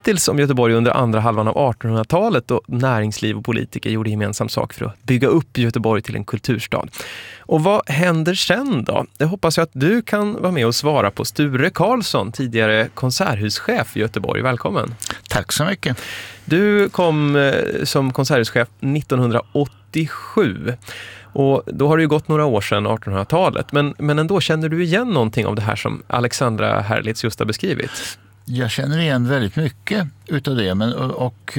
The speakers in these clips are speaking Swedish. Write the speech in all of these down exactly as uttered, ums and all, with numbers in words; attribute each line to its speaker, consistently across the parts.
Speaker 1: hittills om Göteborg under andra halvan av artonhundratalet då näringsliv och politiker gjorde gemensam sak för att bygga upp Göteborg till en kulturstad. Och vad händer sen då? Det hoppas jag att du kan vara med och svara på. Sture Karlsson, tidigare konserthuschef i Göteborg. Välkommen.
Speaker 2: Tack så mycket.
Speaker 1: Du kom som konserthuschef nittonhundraåttiosju. Och då har det ju gått några år sedan artonhundratalet. Men, men ändå, känner du igen någonting av det här som Alexandra Herlitz just har beskrivit?
Speaker 2: Jag känner igen väldigt mycket utav det. Men, och, och,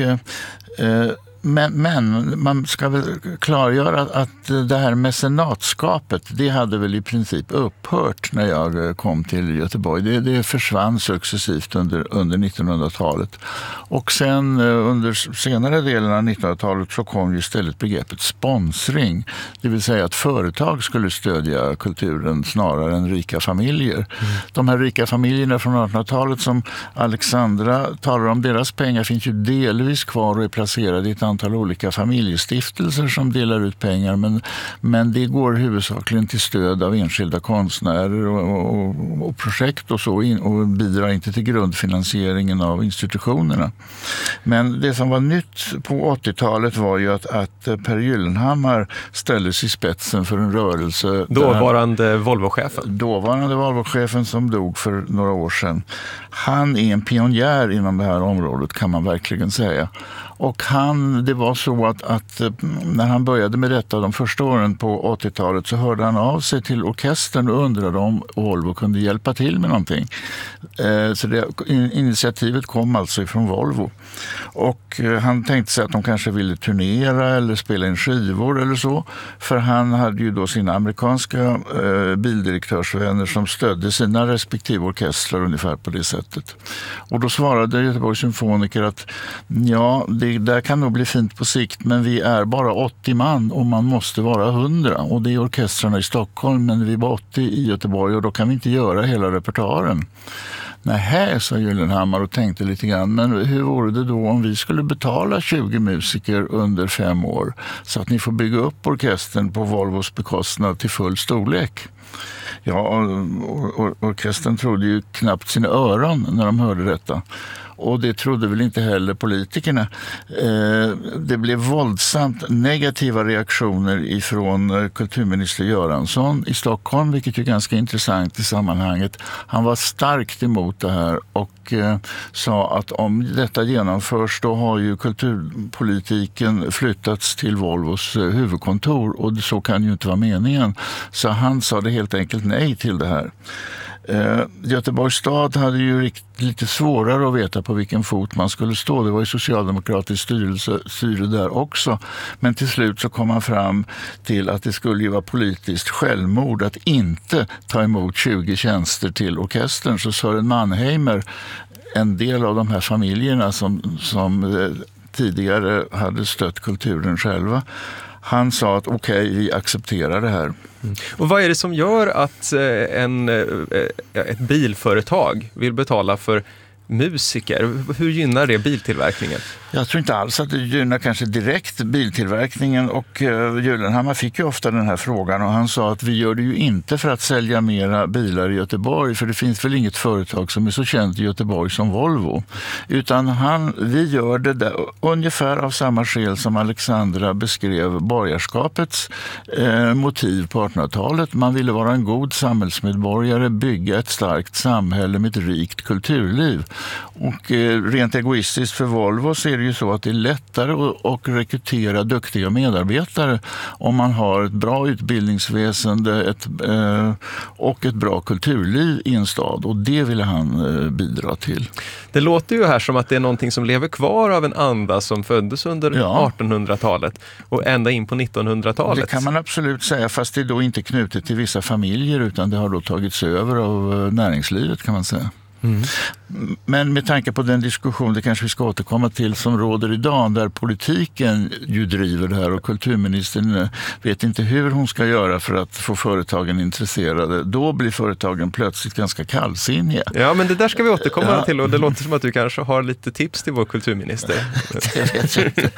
Speaker 2: eh, men, men man ska väl klargöra att det här mecenatskapet, det hade väl i princip upphört när jag kom till Göteborg. Det, det försvann successivt under, under nittonhundratalet. Och sen under senare delen av nittonhundratalet så kom ju istället begreppet sponsring. Det vill säga att företag skulle stödja kulturen snarare än rika familjer. Mm. De här rika familjerna från artonhundratalet som Alexandra talar om, deras pengar finns ju delvis kvar och är placerade i ett antal olika familjestiftelser som delar ut pengar. Men, men det går huvudsakligen till stöd av enskilda konstnärer och, och, och projekt och så in, och bidrar inte till grundfinansieringen av institutionerna. Men det som var nytt på åttiotalet var ju att, att Per Gyllenhammar ställdes i spetsen för en rörelse.
Speaker 1: Dåvarande Volvo-chefen.
Speaker 2: Dåvarande Volvo-chefen som dog för några år sedan. Han är en pionjär inom det här området, kan man verkligen säga. Och han, det var så att, att när han började med detta de första åren på åttiotalet så hörde han av sig till orkestern och undrade om Volvo kunde hjälpa till med någonting. Eh, så det, initiativet kom alltså ifrån Volvo. Och eh, han tänkte sig att de kanske ville turnera eller spela in skivor eller så. För han hade ju då sina amerikanska eh, bildirektörsvänner som stödde sina respektive orkestrar ungefär på det sättet. Och då svarade Göteborgs symfoniker att ja, det där kan nog bli fint på sikt, men vi är bara åttio man och man måste vara hundra. Och det är orkestrarna i Stockholm, men vi är bara åttio i Göteborg och då kan vi inte göra hela repertoaren. Nej, sa Gyllenhammar och tänkte lite grann, men hur vore det då om vi skulle betala tjugo musiker under fem år så att ni får bygga upp orkestern på Volvos bekostnad till full storlek? Ja, or- or- orkestern trodde ju knappt sina öron när de hörde detta. Och det trodde väl inte heller politikerna. Eh, det blev våldsamt negativa reaktioner ifrån kulturminister Göransson i Stockholm, vilket är ganska intressant i sammanhanget. Han var starkt emot det här och eh, sa att om detta genomförs då har ju kulturpolitiken flyttats till Volvos eh, huvudkontor och så kan ju inte vara meningen. Så han sa det helt enkelt nej till det här. Uh, Göteborgs stad hade ju rikt, lite svårare att veta på vilken fot man skulle stå. Det var ju socialdemokratisk styrelse, styre där också. Men till slut så kom man fram till att det skulle ju vara politiskt självmord att inte ta emot tjugo tjänster till orkestern. Så Sören Mannheimer, en del av de här familjerna som, som eh, tidigare hade stött kulturen själva, han sa att okej, okay, vi accepterar det här.
Speaker 1: Mm. Och vad är det som gör att en, ett bilföretag vill betala för musiker? Hur gynnar det biltillverkningen?
Speaker 2: Jag tror inte alls att det gynnar kanske direkt biltillverkningen och uh, Gyllenhammar fick ju ofta den här frågan och han sa att vi gör det ju inte för att sälja mera bilar i Göteborg, för det finns väl inget företag som är så känt i Göteborg som Volvo, utan han, vi gör det där, ungefär av samma skäl som Alexandra beskrev borgarskapets eh, motiv på artonhundratalet. Man ville vara en god samhällsmedborgare, bygga ett starkt samhälle med ett rikt kulturliv. Och eh, rent egoistiskt för Volvo så är det ju så att det är lättare att, att rekrytera duktiga medarbetare om man har ett bra utbildningsväsende ett, eh, och ett bra kulturliv i en stad, och det vill han eh, bidra till.
Speaker 1: Det låter ju här som att det är någonting som lever kvar av en anda som föddes under ja. artonhundratalet och ända in på nittonhundratalet.
Speaker 2: Det kan man absolut säga, fast det är då inte knutet till vissa familjer utan det har då tagits över av näringslivet, kan man säga. Mm. Men med tanke på den diskussion, det kanske vi ska återkomma till, som råder idag, där politiken ju driver det här och kulturministern vet inte hur hon ska göra för att få företagen intresserade, då blir företagen plötsligt ganska kallsinniga.
Speaker 1: Ja, men det där ska vi återkomma ja. till, och det låter som att du kanske har lite tips till vår kulturminister.
Speaker 2: Det vet jag inte.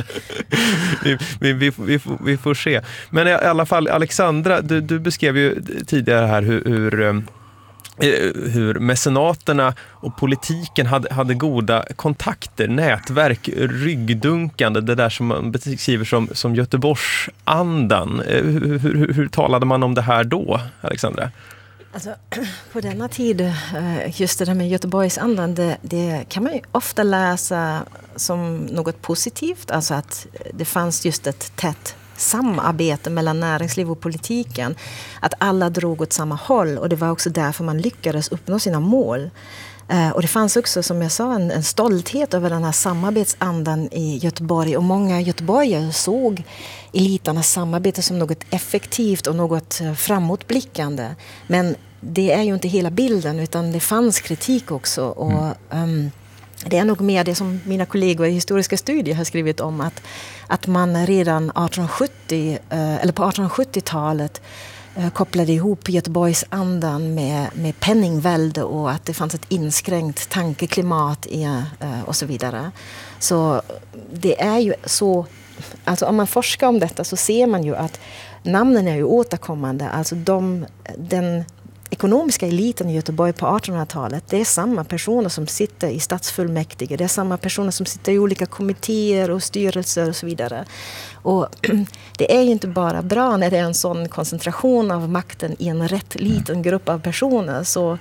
Speaker 1: vi, vi, vi, vi, vi får se. Men i alla fall, Alexandra, du, du beskrev ju tidigare här hur, hur hur mecenaterna och politiken hade, hade goda kontakter, nätverk, ryggdunkande, det där som man beskriver som, som Göteborgsandan. Hur, hur, hur talade man om det här då, Alexandra?
Speaker 3: Alltså, på denna tid, just det där med Göteborgsandan, det, det kan man ju ofta läsa som något positivt. Alltså att det fanns just ett tätt samarbete mellan näringsliv och politiken. Att alla drog åt samma håll, och det var också därför man lyckades uppnå sina mål. Och det fanns också, som jag sa, en, en stolthet över den här samarbetsandan i Göteborg. Och många göteborgare såg eliternas samarbete som något effektivt och något framåtblickande. Men det är ju inte hela bilden, utan det fanns kritik också. Och um, det är nog mer det som mina kollegor i historiska studier har skrivit om. Att, att man redan arton sjuttio, eller på arton sjuttiotalet kopplade ihop Göteborgs andan med, med penningvälde, och att det fanns ett inskränkt tankeklimat i, och så vidare. Så det är ju så, alltså om man forskar om detta så ser man ju att namnen är ju återkommande. Alltså de, den ekonomiska eliten i Göteborg på artonhundratalet, det är samma personer som sitter i stadsfullmäktige, det är samma personer som sitter i olika kommittéer och styrelser och så vidare. Och det är ju inte bara bra när det är en sån koncentration av makten i en rätt liten grupp av personer. Så,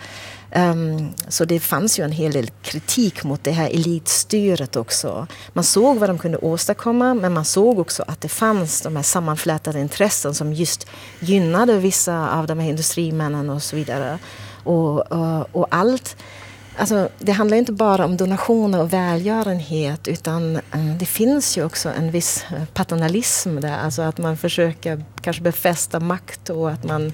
Speaker 3: um, så det fanns ju en hel del kritik mot det här elitstyret också. Man såg vad de kunde åstadkomma, men man såg också att det fanns de här sammanflätade intressen som just gynnade vissa av de här industrimännen och så vidare. Och, och, och allt... Alltså, det handlar inte bara om donationer och välgörenhet, utan um, det finns ju också en viss paternalism där. Alltså att man försöker kanske befästa makt, och att man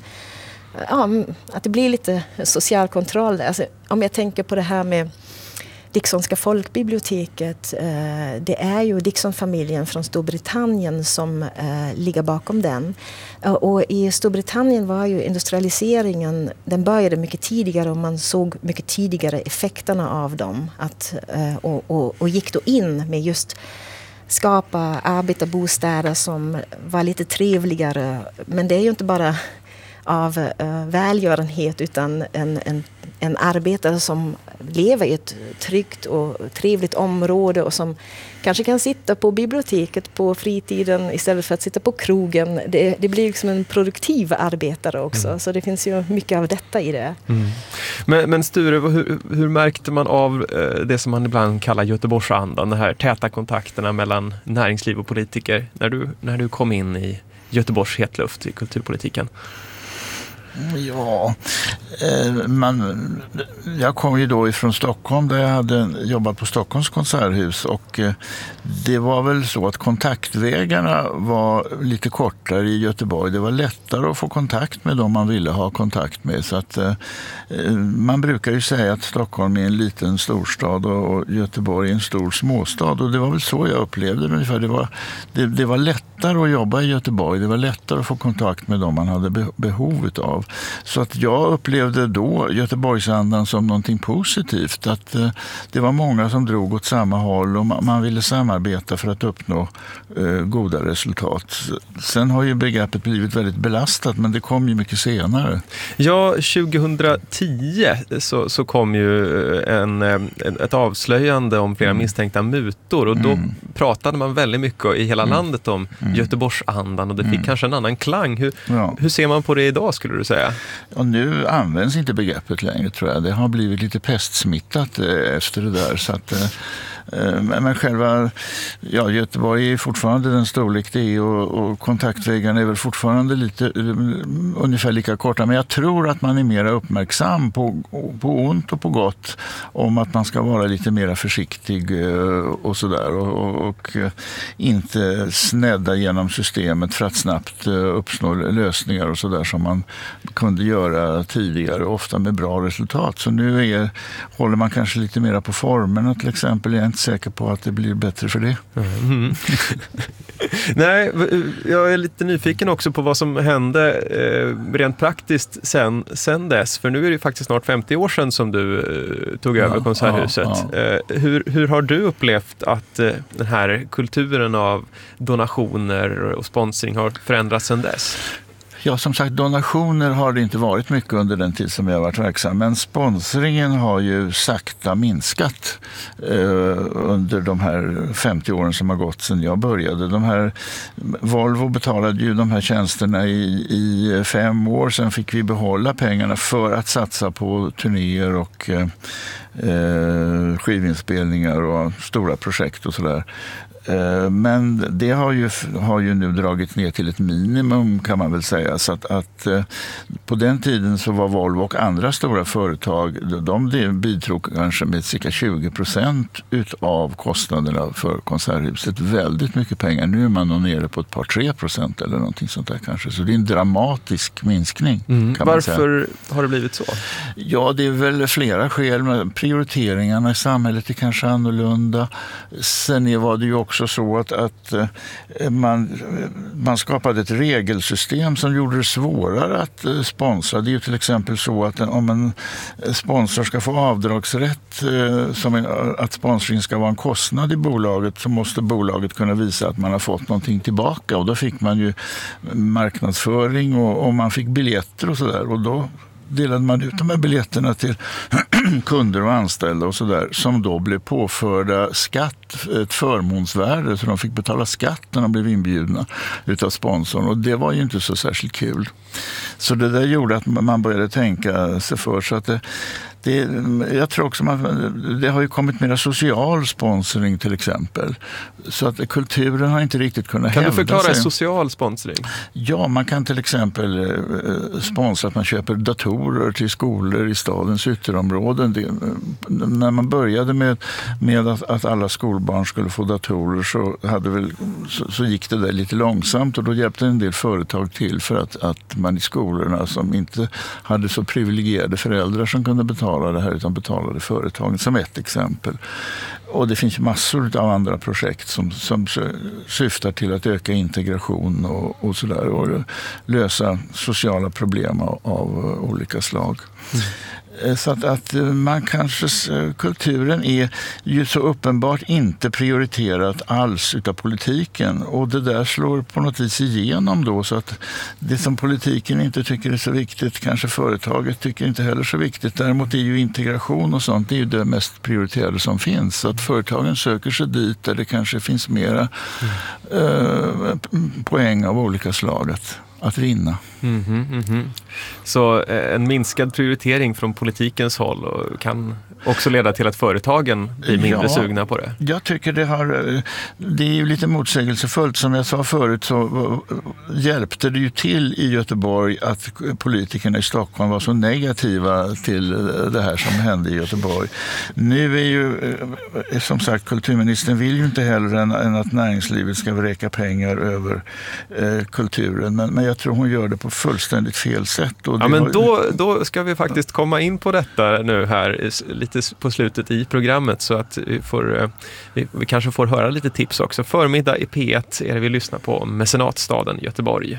Speaker 3: ja, att det blir lite social kontroll där. Alltså, om jag tänker på det här med Dicksonska folkbiblioteket, eh, det är ju Dickson-familjen från Storbritannien som eh, ligger bakom den. Uh, och i Storbritannien var ju industrialiseringen, den började mycket tidigare, och man såg mycket tidigare effekterna av dem. Att, uh, och, och, och gick då in med just skapa arbetarbostäder som var lite trevligare. Men det är ju inte bara av uh, välgörenhet, utan en, en, en arbetare som lever i ett tryggt och trevligt område, och som kanske kan sitta på biblioteket på fritiden istället för att sitta på krogen. Det, det blir liksom en produktiv arbetare också. Mm. Så det finns ju mycket av detta i det. Mm.
Speaker 1: Men, men Sture, hur, hur märkte man av det som man ibland kallar Göteborgsandan, de här täta kontakterna mellan näringsliv och politiker, när du, när du kom in i Göteborgs hetluft i kulturpolitiken?
Speaker 2: Ja, eh, man, jag kom ju då ifrån Stockholm, där jag hade jobbat på Stockholms konserthus, och eh, det var väl så att kontaktvägarna var lite kortare i Göteborg. Det var lättare att få kontakt med dem man ville ha kontakt med, så att eh, man brukar ju säga att Stockholm är en liten storstad och Göteborg är en stor småstad, och det var väl så jag upplevde det ungefär. Det var, det, det var lättare att jobba i Göteborg, det var lättare att få kontakt med dem man hade be, behov av. Så att jag upplevde då Göteborgsandan som någonting positivt, att eh, det var många som drog åt samma håll, och man, man ville samarbeta för att uppnå eh, goda resultat. Sen har ju begreppet blivit väldigt belastat, men det kom ju mycket senare.
Speaker 1: Ja, tjugohundratio så, så kom ju en, en, ett avslöjande om flera mm. misstänkta mutor, och då mm. pratade man väldigt mycket i hela mm. landet om mm. Göteborgsandan, och det fick mm. kanske en annan klang. Hur, ja. hur ser man på det idag, skulle du säga?
Speaker 2: Och nu används inte begreppet längre, tror jag. Det har blivit lite pestsmittat efter det där, så att men själva, ja, Göteborg är fortfarande den storlek det är, och, och kontaktvägarna är väl fortfarande lite ungefär lika korta, men jag tror att man är mer uppmärksam på, på ont och på gott om att man ska vara lite mer försiktig och sådär, och, och inte snädda genom systemet för att snabbt uppnå lösningar och sådär som man kunde göra tidigare, ofta med bra resultat. Så nu är, håller man kanske lite mer på formerna till exempel. Jag är inte säker på att det blir bättre för det. Mm.
Speaker 1: Nej, jag är lite nyfiken också på vad som hände eh, rent praktiskt sen, sen dess. För nu är det faktiskt snart femtio år sedan som du eh, tog över ja, konserthuset. Ja, ja. Eh, hur, hur har du upplevt att eh, den här kulturen av donationer och sponsring har förändrats sen dess?
Speaker 2: Ja, som sagt, donationer har det inte varit mycket under den tid som jag har varit verksam. Men sponsringen har ju sakta minskat eh, under de här femtio åren som har gått sedan jag började. De här, Volvo betalade ju de här tjänsterna i, i fem år. Sen fick vi behålla pengarna för att satsa på turnéer och eh, eh, skivinspelningar och stora projekt och sådär. Men det har ju, har ju nu dragit ner till ett minimum, kan man väl säga. Så att, att på den tiden så var Volvo och andra stora företag, de bidrog kanske med cirka tjugo procent av kostnaderna för Konserthuset. Väldigt mycket pengar. Nu är man nog nere på ett par tre procent eller någonting sånt där kanske. Så det är en dramatisk minskning.
Speaker 1: Mm.
Speaker 2: Kan man
Speaker 1: Varför
Speaker 2: säga.
Speaker 1: har det blivit så?
Speaker 2: Ja, det är väl flera skäl. Prioriteringarna i samhället är kanske annorlunda. Sen var det ju också också så att, att man, man skapade ett regelsystem som gjorde det svårare att sponsra. Det är ju till exempel så att om en sponsor ska få avdragsrätt, som en, att sponsring ska vara en kostnad i bolaget, så måste bolaget kunna visa att man har fått någonting tillbaka. Och då fick man ju marknadsföring och, och man fick biljetter och sådär. Och då delade man ut de här biljetterna till kunder och anställda och sådär, som då blev påförda skatt, ett förmånsvärde, så de fick betala skatt när de blev inbjudna utav sponsorn, och det var ju inte så särskilt kul. Så det där gjorde att man började tänka sig för, så att det, det, jag tror också man, det har ju kommit mera social sponsring till exempel, så att kulturen har inte riktigt kunnat hävda sig.
Speaker 1: Kan du förklara social sponsring?
Speaker 2: Ja, man kan till exempel sponsra att man köper datorer till skolor i stadens ytterområden. Det, när man började med, med att, att alla skolbarn skulle få datorer så, hade väl, så, så gick det där lite långsamt, och då hjälpte en del företag till för att, att man i skolorna som inte hade så privilegierade föräldrar som kunde betala det här, utan betalade företagen, som ett exempel. Och det finns massor av andra projekt som, som syftar till att öka integration och, och sådär, och lösa sociala problem av, av olika slag. Mm. Så att, att man kanske, kulturen är ju så uppenbart inte prioriterat alls utav politiken, och det där slår på något vis igenom då, så att det som politiken inte tycker är så viktigt kanske företaget tycker inte heller så viktigt. Däremot är ju integration och sånt, det är ju det mest prioriterade som finns, så att företagen söker sig dit där det kanske finns mera mm. eh, poäng av olika slag att, att vinna.
Speaker 1: Mm-hmm, mm-hmm. Så eh, en minskad prioritering från politikens håll och kan också leda till att företagen blir mindre ja, sugna på det.
Speaker 2: Jag tycker det har, det är ju lite motsägelsefullt. Som jag sa förut så hjälpte det ju till i Göteborg att politikerna i Stockholm var så negativa till det här som hände i Göteborg. Nu är ju, som sagt, kulturministern vill ju inte heller än, än att näringslivet ska vräka pengar över eh, kulturen, men, men jag tror hon gör det på fullständigt fel sätt. Och
Speaker 1: ja, men
Speaker 2: var...
Speaker 1: då, då ska vi faktiskt komma in på detta nu här lite på slutet i programmet, så att vi, får, vi, vi kanske får höra lite tips också. Förmiddag i P ett är det vi lyssnar på, Mecenatstaden Göteborg.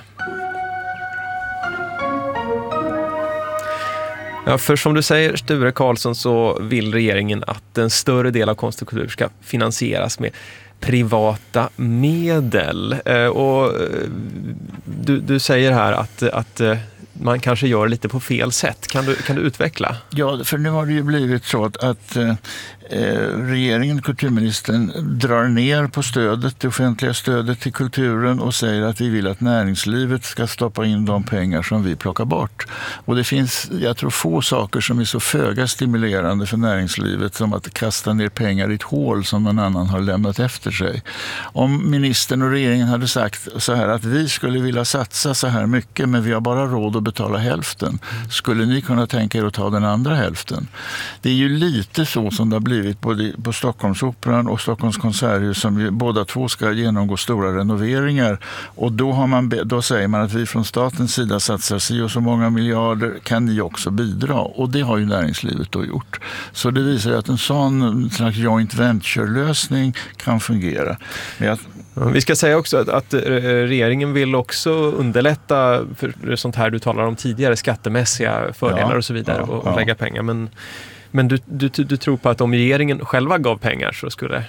Speaker 1: Ja, för som du säger, Sture Karlsson, så vill regeringen att en större del av konst och kultur ska finansieras med privata medel. Och du, du säger här att, att man kanske gör lite på fel sätt. Kan du, kan du utveckla?
Speaker 2: Ja, för nu har det ju blivit så att, att eh, regeringen, kulturministern, drar ner på stödet, det offentliga stödet till kulturen, och säger att vi vill att näringslivet ska stoppa in de pengar som vi plockar bort. Och det finns, jag tror, få saker som är så föga stimulerande för näringslivet som att kasta ner pengar i ett hål som någon annan har lämnat efter sig. Om ministern och regeringen hade sagt så här, att vi skulle vilja satsa så här mycket, men vi har bara råd att betala hälften. Skulle ni kunna tänka er att ta den andra hälften? Det är ju lite så som det har blivit både på Stockholmsoperan och Stockholms konserthus, som ju, båda två ska genomgå stora renoveringar, och då, har man, då säger man att vi från statens sida satsar sig och så många miljarder, kan ni också bidra? Och det har ju näringslivet då gjort. Så det visar att en sån slags joint venture-lösning kan fungera. Men jag,
Speaker 1: Vi ska säga också att, att regeringen vill också underlätta för sånt här du talar om tidigare, skattemässiga fördelar ja, och så vidare, ja, och, och ja. lägga pengar. Men, men du, du, du tror på att om regeringen själva gav pengar så skulle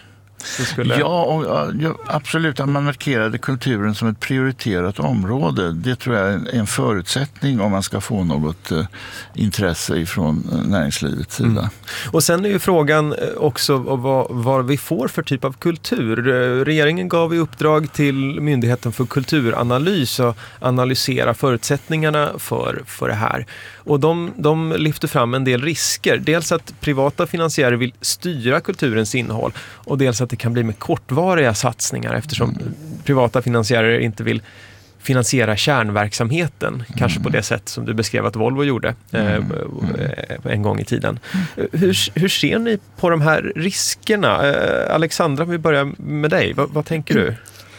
Speaker 1: Så skulle...
Speaker 2: Ja, och, ja, absolut. Att man markerade kulturen som ett prioriterat område. Det tror jag är en förutsättning om man ska få något eh, intresse ifrån eh, näringslivets sida. Mm.
Speaker 1: Och sen är ju frågan också vad, vad vi får för typ av kultur. Regeringen gav i uppdrag till Myndigheten för kulturanalys att analysera förutsättningarna för, för det här. Och de, de lyfter fram en del risker. Dels att privata finansiärer vill styra kulturens innehåll och dels att det kan bli med kortvariga satsningar eftersom mm. privata finansiärer inte vill finansiera kärnverksamheten, mm. kanske på det sätt som du beskrev att Volvo gjorde mm. eh, en gång i tiden. Mm. Hur, hur ser ni på de här riskerna? Eh, Alexandra, vi börjar med dig. Va, vad tänker du?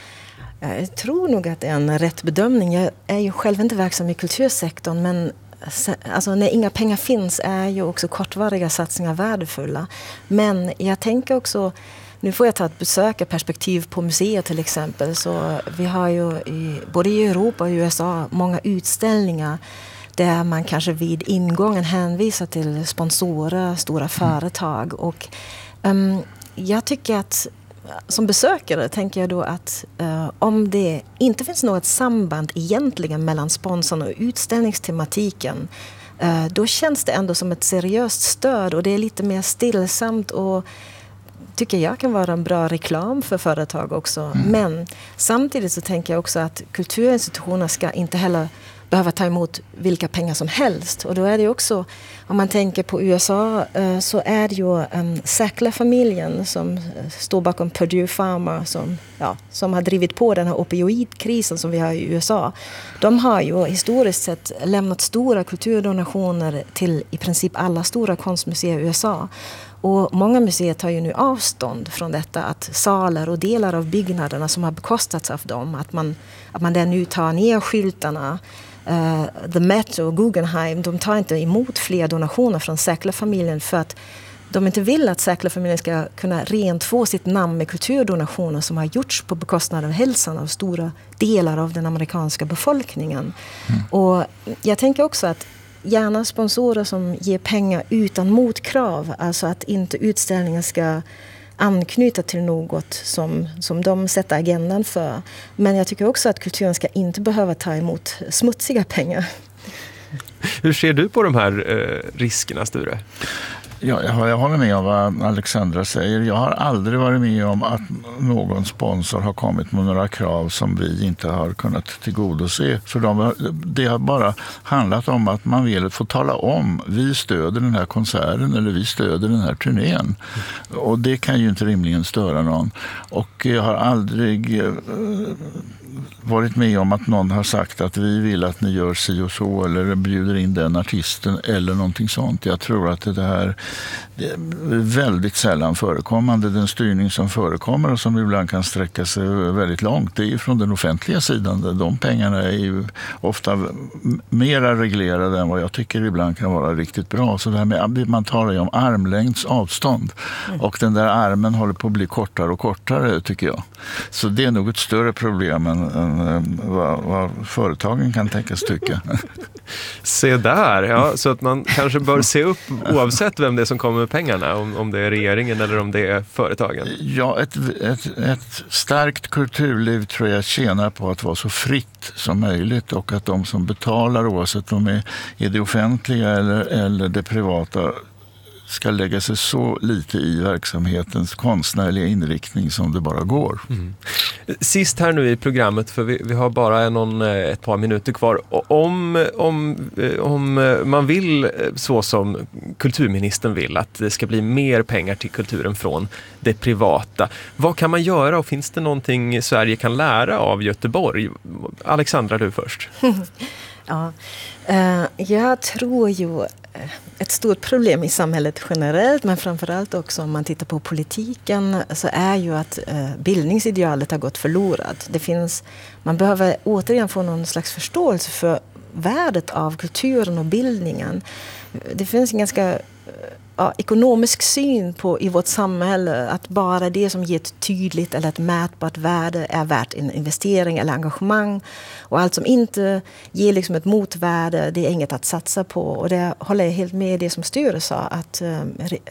Speaker 3: Jag tror nog att det är en rätt bedömning. Jag är ju själv inte verksam i kultursektorn, men alltså, när inga pengar finns är ju också kortvariga satsningar värdefulla. Men jag tänker också, nu får jag ta ett besökarperspektiv på museer till exempel. Så vi har ju i, både i Europa och i U S A många utställningar där man kanske vid ingången hänvisar till sponsorer, stora företag. Och um, jag tycker att som besökare tänker jag då att uh, om det inte finns något samband egentligen mellan sponsorn och utställningstematiken, uh, då känns det ändå som ett seriöst stöd och det är lite mer stillsamt och tycker jag kan vara en bra reklam för företag också. Mm. Men samtidigt så tänker jag också att kulturinstitutioner ska inte heller behöva ta emot vilka pengar som helst. Och då är det också, om man tänker på U S A så är det ju um, Sackler-familjen som står bakom Purdue Pharma som, ja, som har drivit på den här opioidkrisen som vi har i U S A. De har ju historiskt sett lämnat stora kulturdonationer till i princip alla stora konstmuseer i U S A. Och många museer tar ju nu avstånd från detta, att salar och delar av byggnaderna som har bekostats av dem, att man, att man där nu tar ner skyltarna. Uh, The Met och Guggenheim, de tar inte emot fler donationer från Sackler-familjen för att de inte vill att Sackler-familjen ska kunna rent få sitt namn med kulturdonationer som har gjorts på bekostnad av hälsan av stora delar av den amerikanska befolkningen. Mm. Och jag tänker också att gärna sponsorer som ger pengar utan motkrav, alltså att inte utställningen ska anknyta till något som, som de sätter agendan för. Men jag tycker också att kulturen ska inte behöva ta emot smutsiga pengar.
Speaker 1: Hur ser du på de här eh, riskerna, Sture?
Speaker 2: Ja, jag håller med om vad Alexandra säger. Jag har aldrig varit med om att någon sponsor har kommit med några krav som vi inte har kunnat tillgodose. För de, det har bara handlat om att man vill få tala om vi stöder den här konserten eller vi stöder den här turnén. Och det kan ju inte rimligen störa någon. Och jag har aldrig eh, varit med om att någon har sagt att vi vill att ni gör si och så eller bjuder in den artisten eller någonting sånt. Jag tror att det här det är väldigt sällan förekommande. Den styrning som förekommer och som ibland kan sträcka sig väldigt långt, det är ju från den offentliga sidan. De pengarna är ju ofta mera reglerade än vad jag tycker ibland kan vara riktigt bra. Så det här med, man talar ju om armlängds avstånd mm. och den där armen håller på att bli kortare och kortare tycker jag. Så det är nog ett större problem än, än vad, vad företagen kan tänkas tycka.
Speaker 1: Se där, ja, så att man kanske bör se upp oavsett vem det är som kommer med pengarna, om, om det är regeringen eller om det är företagen.
Speaker 2: Ja, ett, ett, ett starkt kulturliv tror jag tjänar på att vara så fritt som möjligt och att de som betalar, oavsett om de är, är det offentliga eller, eller det privata, ska lägga sig så lite i verksamhetens konstnärliga inriktning som det bara går. Mm.
Speaker 1: Sist här nu i programmet, för vi, vi har bara någon, ett par minuter kvar. Om, om, om man vill, så som kulturministern vill, att det ska bli mer pengar till kulturen från det privata. Vad kan man göra och finns det någonting Sverige kan lära av Göteborg? Alexandra, du först.
Speaker 3: Ja, jag tror ju ett stort problem i samhället generellt, men framförallt också om man tittar på politiken, så är ju att bildningsidealet har gått förlorat. Det finns, man behöver återigen få någon slags förståelse för värdet av kulturen och bildningen. Det finns en ganska ja, ekonomisk syn på i vårt samhälle att bara det som ger ett tydligt eller ett mätbart värde är värt en investering eller engagemang, och allt som inte ger liksom ett motvärde, det är inget att satsa på. Och det håller jag helt med det som Sture sa, att eh,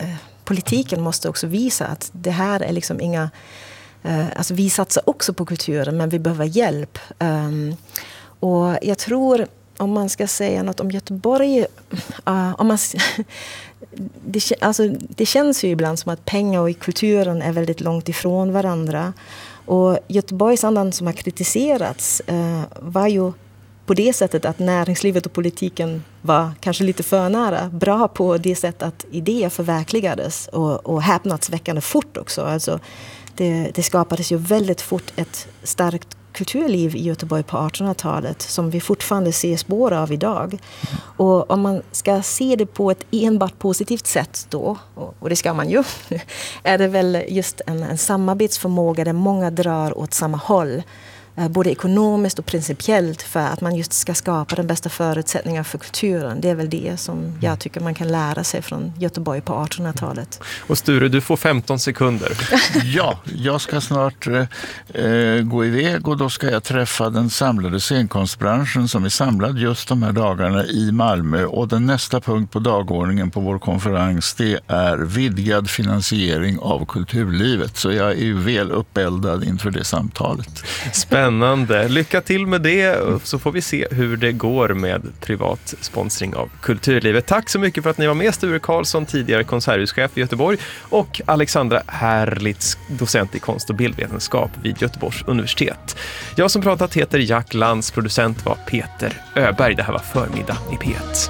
Speaker 3: politiken måste också visa att det här är liksom inga... Uh, alltså vi satsar också på kulturen, men vi behöver hjälp. Um, och jag tror, om man ska säga något om Göteborg... Uh, om man, det, alltså, det känns ju ibland som att pengar och kulturen är väldigt långt ifrån varandra. Och Göteborgsandan som har kritiserats uh, var ju på det sättet att näringslivet och politiken var kanske lite för nära. Bra på det sättet att idéer förverkligades och, och häpnadsväckande fort också. Alltså, det, det skapades ju väldigt fort ett starkt kulturliv i Göteborg på artonhundratalet som vi fortfarande ser spår av idag. Och om man ska se det på ett enbart positivt sätt då, och det ska man ju, är det väl just en, en samarbetsförmåga där många drar åt samma håll. Både ekonomiskt och principiellt för att man just ska skapa den bästa förutsättningar för kulturen. Det är väl det som jag tycker man kan lära sig från Göteborg på artonhundratalet.
Speaker 1: Och Sture, du får femton sekunder.
Speaker 2: Ja, jag ska snart eh, gå iväg och då ska jag träffa den samlade scenkonstbranschen som är samlad just de här dagarna i Malmö. Och den nästa punkt på dagordningen på vår konferens, det är vidgad finansiering av kulturlivet. Så jag är ju väl uppeldad inför det samtalet.
Speaker 1: Spännande. Lycka till med det, så får vi se hur det går med privat sponsring av kulturlivet. Tack så mycket för att ni var med, Sture Karlsson, tidigare konserthuschef i Göteborg, och Alexandra Herlitz, docent i konst- och bildvetenskap vid Göteborgs universitet. Jag som pratat heter Jack Lantz, producent var Peter Öberg. Det här var Förmiddag i P ett.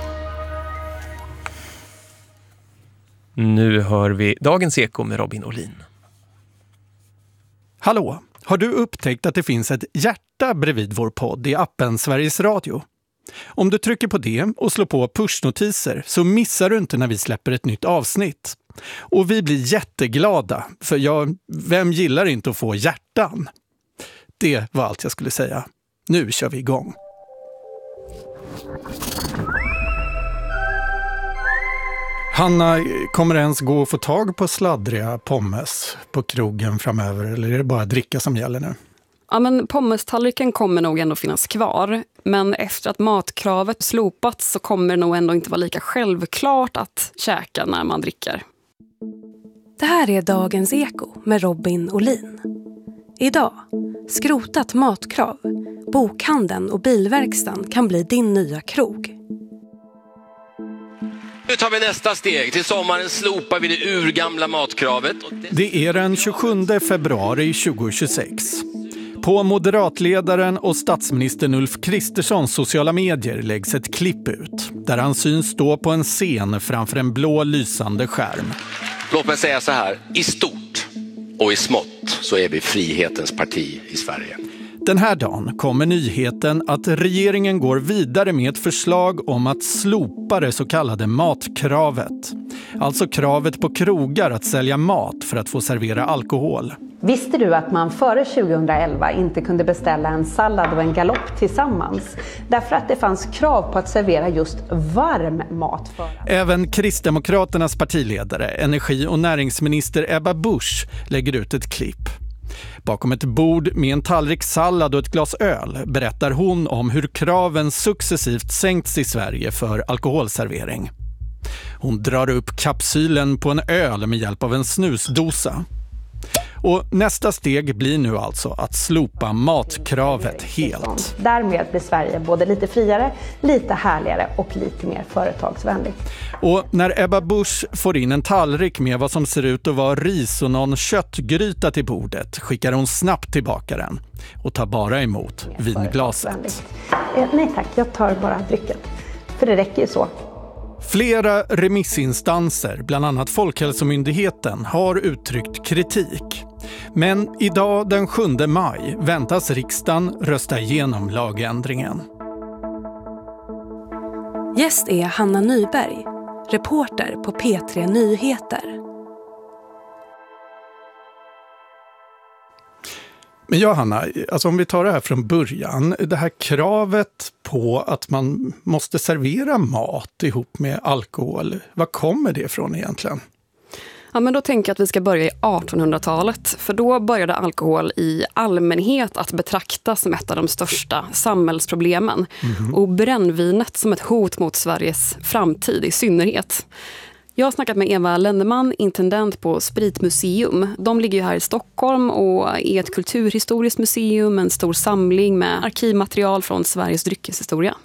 Speaker 1: Nu hör vi Dagens Eko med Robin Olin.
Speaker 4: Hallå! Har du upptäckt att det finns ett hjärta bredvid vår podd i appen Sveriges Radio? Om du trycker på det och slår på pushnotiser så missar du inte när vi släpper ett nytt avsnitt. Och vi blir jätteglada, för jag, vem gillar inte att få hjärtan? Det var allt jag skulle säga. Nu kör vi igång. Hanna, kommer det ens gå att få tag på sladdriga pommes på krogen framöver, eller är det bara dricka som gäller nu?
Speaker 5: Ja, men pommestallriken kommer nog ändå finnas kvar. Men efter att matkravet slopats så kommer det nog ändå inte vara lika självklart att käka när man dricker.
Speaker 6: Det här är Dagens Eko med Robin Olin. Idag, skrotat matkrav. Bokhandeln och bilverkstan kan bli din nya krog.
Speaker 7: Nu tar vi nästa steg. Till sommaren slopar vi det urgamla matkravet.
Speaker 4: Det är den tjugosjunde februari tjugohundratjugosex. På moderatledaren och statsministern Ulf Kristerssons sociala medier läggs ett klipp ut där han syns stå på en scen framför en blå lysande skärm.
Speaker 7: Låt mig säga så här, i stort och i smått så är vi frihetens parti i Sverige.
Speaker 4: Den här dagen kommer nyheten att regeringen går vidare med ett förslag om att slopa det så kallade matkravet. Alltså kravet på krogar att sälja mat för att få servera alkohol.
Speaker 8: Visste du att man före tjugohundraelva inte kunde beställa en sallad och en galopp tillsammans? Därför att det fanns krav på att servera just varm mat. För.
Speaker 4: Även Kristdemokraternas partiledare, energi- och näringsminister Ebba Busch, lägger ut ett klipp. Bakom ett bord med en tallrik sallad och ett glas öl berättar hon om hur kraven successivt sänkts i Sverige för alkoholservering. Hon drar upp kapsylen på en öl med hjälp av en snusdosa. Och nästa steg blir nu alltså att slopa matkravet helt.
Speaker 8: Därmed blir Sverige både lite friare, lite härligare och lite mer företagsvänligt.
Speaker 4: Och när Ebba Busch får in en tallrik med vad som ser ut att vara ris och någon köttgryta till bordet skickar hon snabbt tillbaka den och tar bara emot vinglaset.
Speaker 8: Eh, nej tack, jag tar bara drycken. För det räcker ju så.
Speaker 4: Flera remissinstanser, bland annat Folkhälsomyndigheten, har uttryckt kritik. Men idag den sjunde maj väntas riksdagen rösta igenom lagändringen.
Speaker 6: Gäst är Hanna Nyberg, reporter på P tre Nyheter.
Speaker 4: Men ja, Hanna, alltså om vi tar det här från början, det här kravet på att man måste servera mat ihop med alkohol, var kommer det ifrån egentligen?
Speaker 5: Ja, men då tänker jag att vi ska börja i artonhundratalet, för då började alkohol i allmänhet att betraktas som ett av de största samhällsproblemen. Mm. Och brännvinet som ett hot mot Sveriges framtid i synnerhet. Jag har snackat med Eva Lenneman, intendent på Spritmuseum. De ligger ju här i Stockholm och är ett kulturhistoriskt museum med en stor samling med arkivmaterial från Sveriges dryckeshistoria.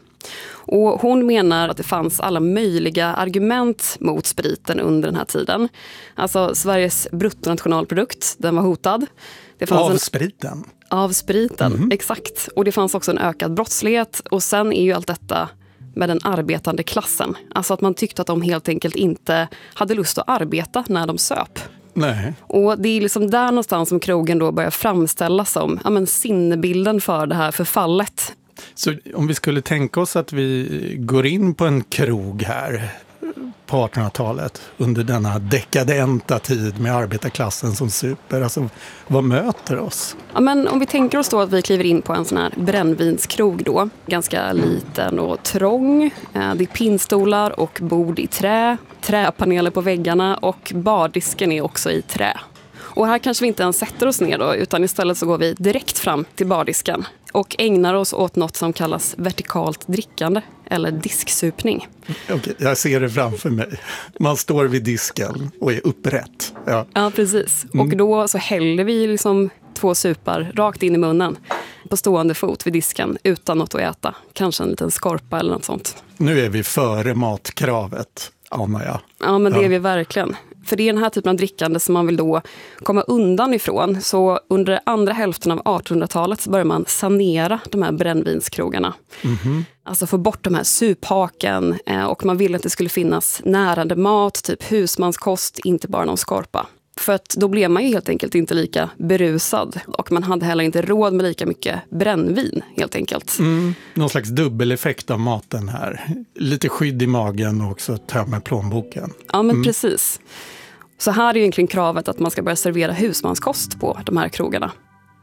Speaker 5: Och hon menar att det fanns alla möjliga argument mot spriten under den här tiden. Alltså Sveriges bruttonationalprodukt, den var hotad. Det fanns
Speaker 4: av
Speaker 5: en...
Speaker 4: spriten?
Speaker 5: Av spriten, mm. exakt. Och det fanns också en ökad brottslighet. Och sen är ju allt detta med den arbetande klassen. Alltså att man tyckte att de helt enkelt inte hade lust att arbeta när de söp.
Speaker 4: Nej.
Speaker 5: Och det är liksom där någonstans som krogen då börjar framställas som ja, men sinnebilden för det här förfallet.
Speaker 4: Så om vi skulle tänka oss att vi går in på en krog här på artonhundratalet under denna dekadenta tid med arbetarklassen som super, alltså vad möter oss?
Speaker 5: Ja, men om vi tänker oss då att vi kliver in på en sån här brännvinskrog då, ganska liten och trång. Det är pinnstolar och bord i trä, träpaneler på väggarna och bardisken är också i trä. Och här kanske vi inte ens sätter oss ner då, utan istället så går vi direkt fram till bardisken och ägnar oss åt något som kallas vertikalt drickande eller disksupning.
Speaker 4: Okej, jag ser det framför mig. Man står vid disken och är upprätt. Ja,
Speaker 5: ja precis.
Speaker 4: Mm.
Speaker 5: Och då så häller vi liksom två supar rakt in i munnen på stående fot vid disken utan något att äta. Kanske en liten skorpa eller något sånt.
Speaker 4: Nu är vi före matkravet, anar jag.
Speaker 5: Ja, men det
Speaker 4: ja.
Speaker 5: är vi verkligen. För det är den här typen av drickande som man vill då komma undan ifrån. Så under andra hälften av artonhundratalet så börjar man sanera de här brännvinskrogarna. Mm-hmm. Alltså få bort de här suphaken och man ville att det skulle finnas närande mat, typ husmanskost, inte bara någon skorpa. För att då blev man ju helt enkelt inte lika berusad och man hade heller inte råd med lika mycket brännvin helt enkelt.
Speaker 4: Mm, någon slags dubbeleffekt av maten här. Lite skydd i magen och också tömma plånboken.
Speaker 5: Ja men
Speaker 4: mm.
Speaker 5: precis. Så här är ju egentligen kravet att man ska börja servera husmanskost på de här krogarna.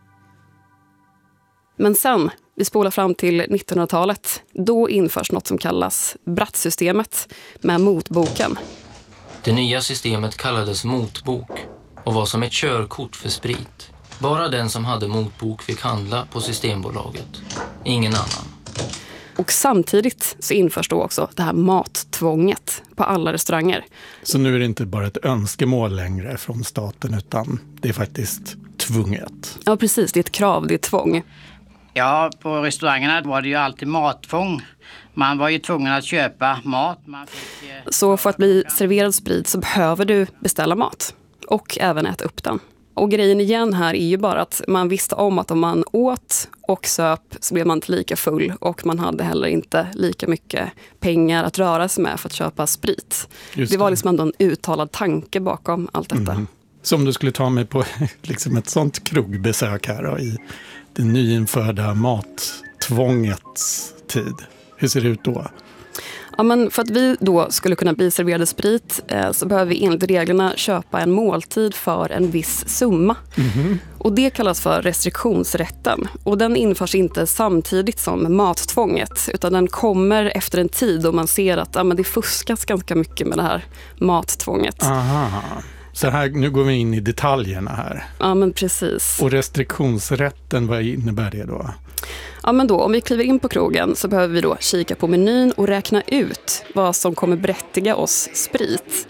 Speaker 5: Men sen, vi spolar fram till nittonhundratalet, då införs något som kallas Brattsystemet med motboken.
Speaker 9: Det nya systemet kallades motbok och var som ett körkort för sprit. Bara den som hade motbok fick handla på Systembolaget. Ingen annan.
Speaker 5: Och samtidigt så införs då också det här mattvånget på alla restauranger.
Speaker 4: Så nu är det inte bara ett önskemål längre från staten utan det är faktiskt tvunget.
Speaker 5: Ja precis, det är ett krav, det är tvång.
Speaker 10: Ja, på restaurangerna var det ju alltid mattvång. Man var ju tvungen att köpa mat. Man fick, eh...
Speaker 5: Så för att bli serverad sprit så behöver du beställa mat och även äta upp den. Och grejen igen här är ju bara att man visste om att om man åt och söp så blev man inte lika full och man hade heller inte lika mycket pengar att röra sig med för att köpa sprit. Just det var liksom ändå en uttalad tanke bakom allt detta. Mm.
Speaker 4: Så om du skulle ta mig på liksom ett sånt krogbesök här då, i det nyinförda mattvångets tid. Hur ser det ut då?
Speaker 5: Ja, men för att vi då skulle kunna bli serverade sprit eh, så behöver vi enligt reglerna köpa en måltid för en viss summa. Mm-hmm. Och det kallas för restriktionsrätten. Och den införs inte samtidigt som mattvånget utan den kommer efter en tid då man ser att ja, men det fuskas ganska mycket med det här mattvånget.
Speaker 4: Aha. Så här, nu går vi in i detaljerna här.
Speaker 5: Ja, men precis.
Speaker 4: Och restriktionsrätten, vad innebär det då?
Speaker 5: Ja, men då, om vi kliver in på krogen så behöver vi då kika på menyn och räkna ut vad som kommer berättiga oss sprit.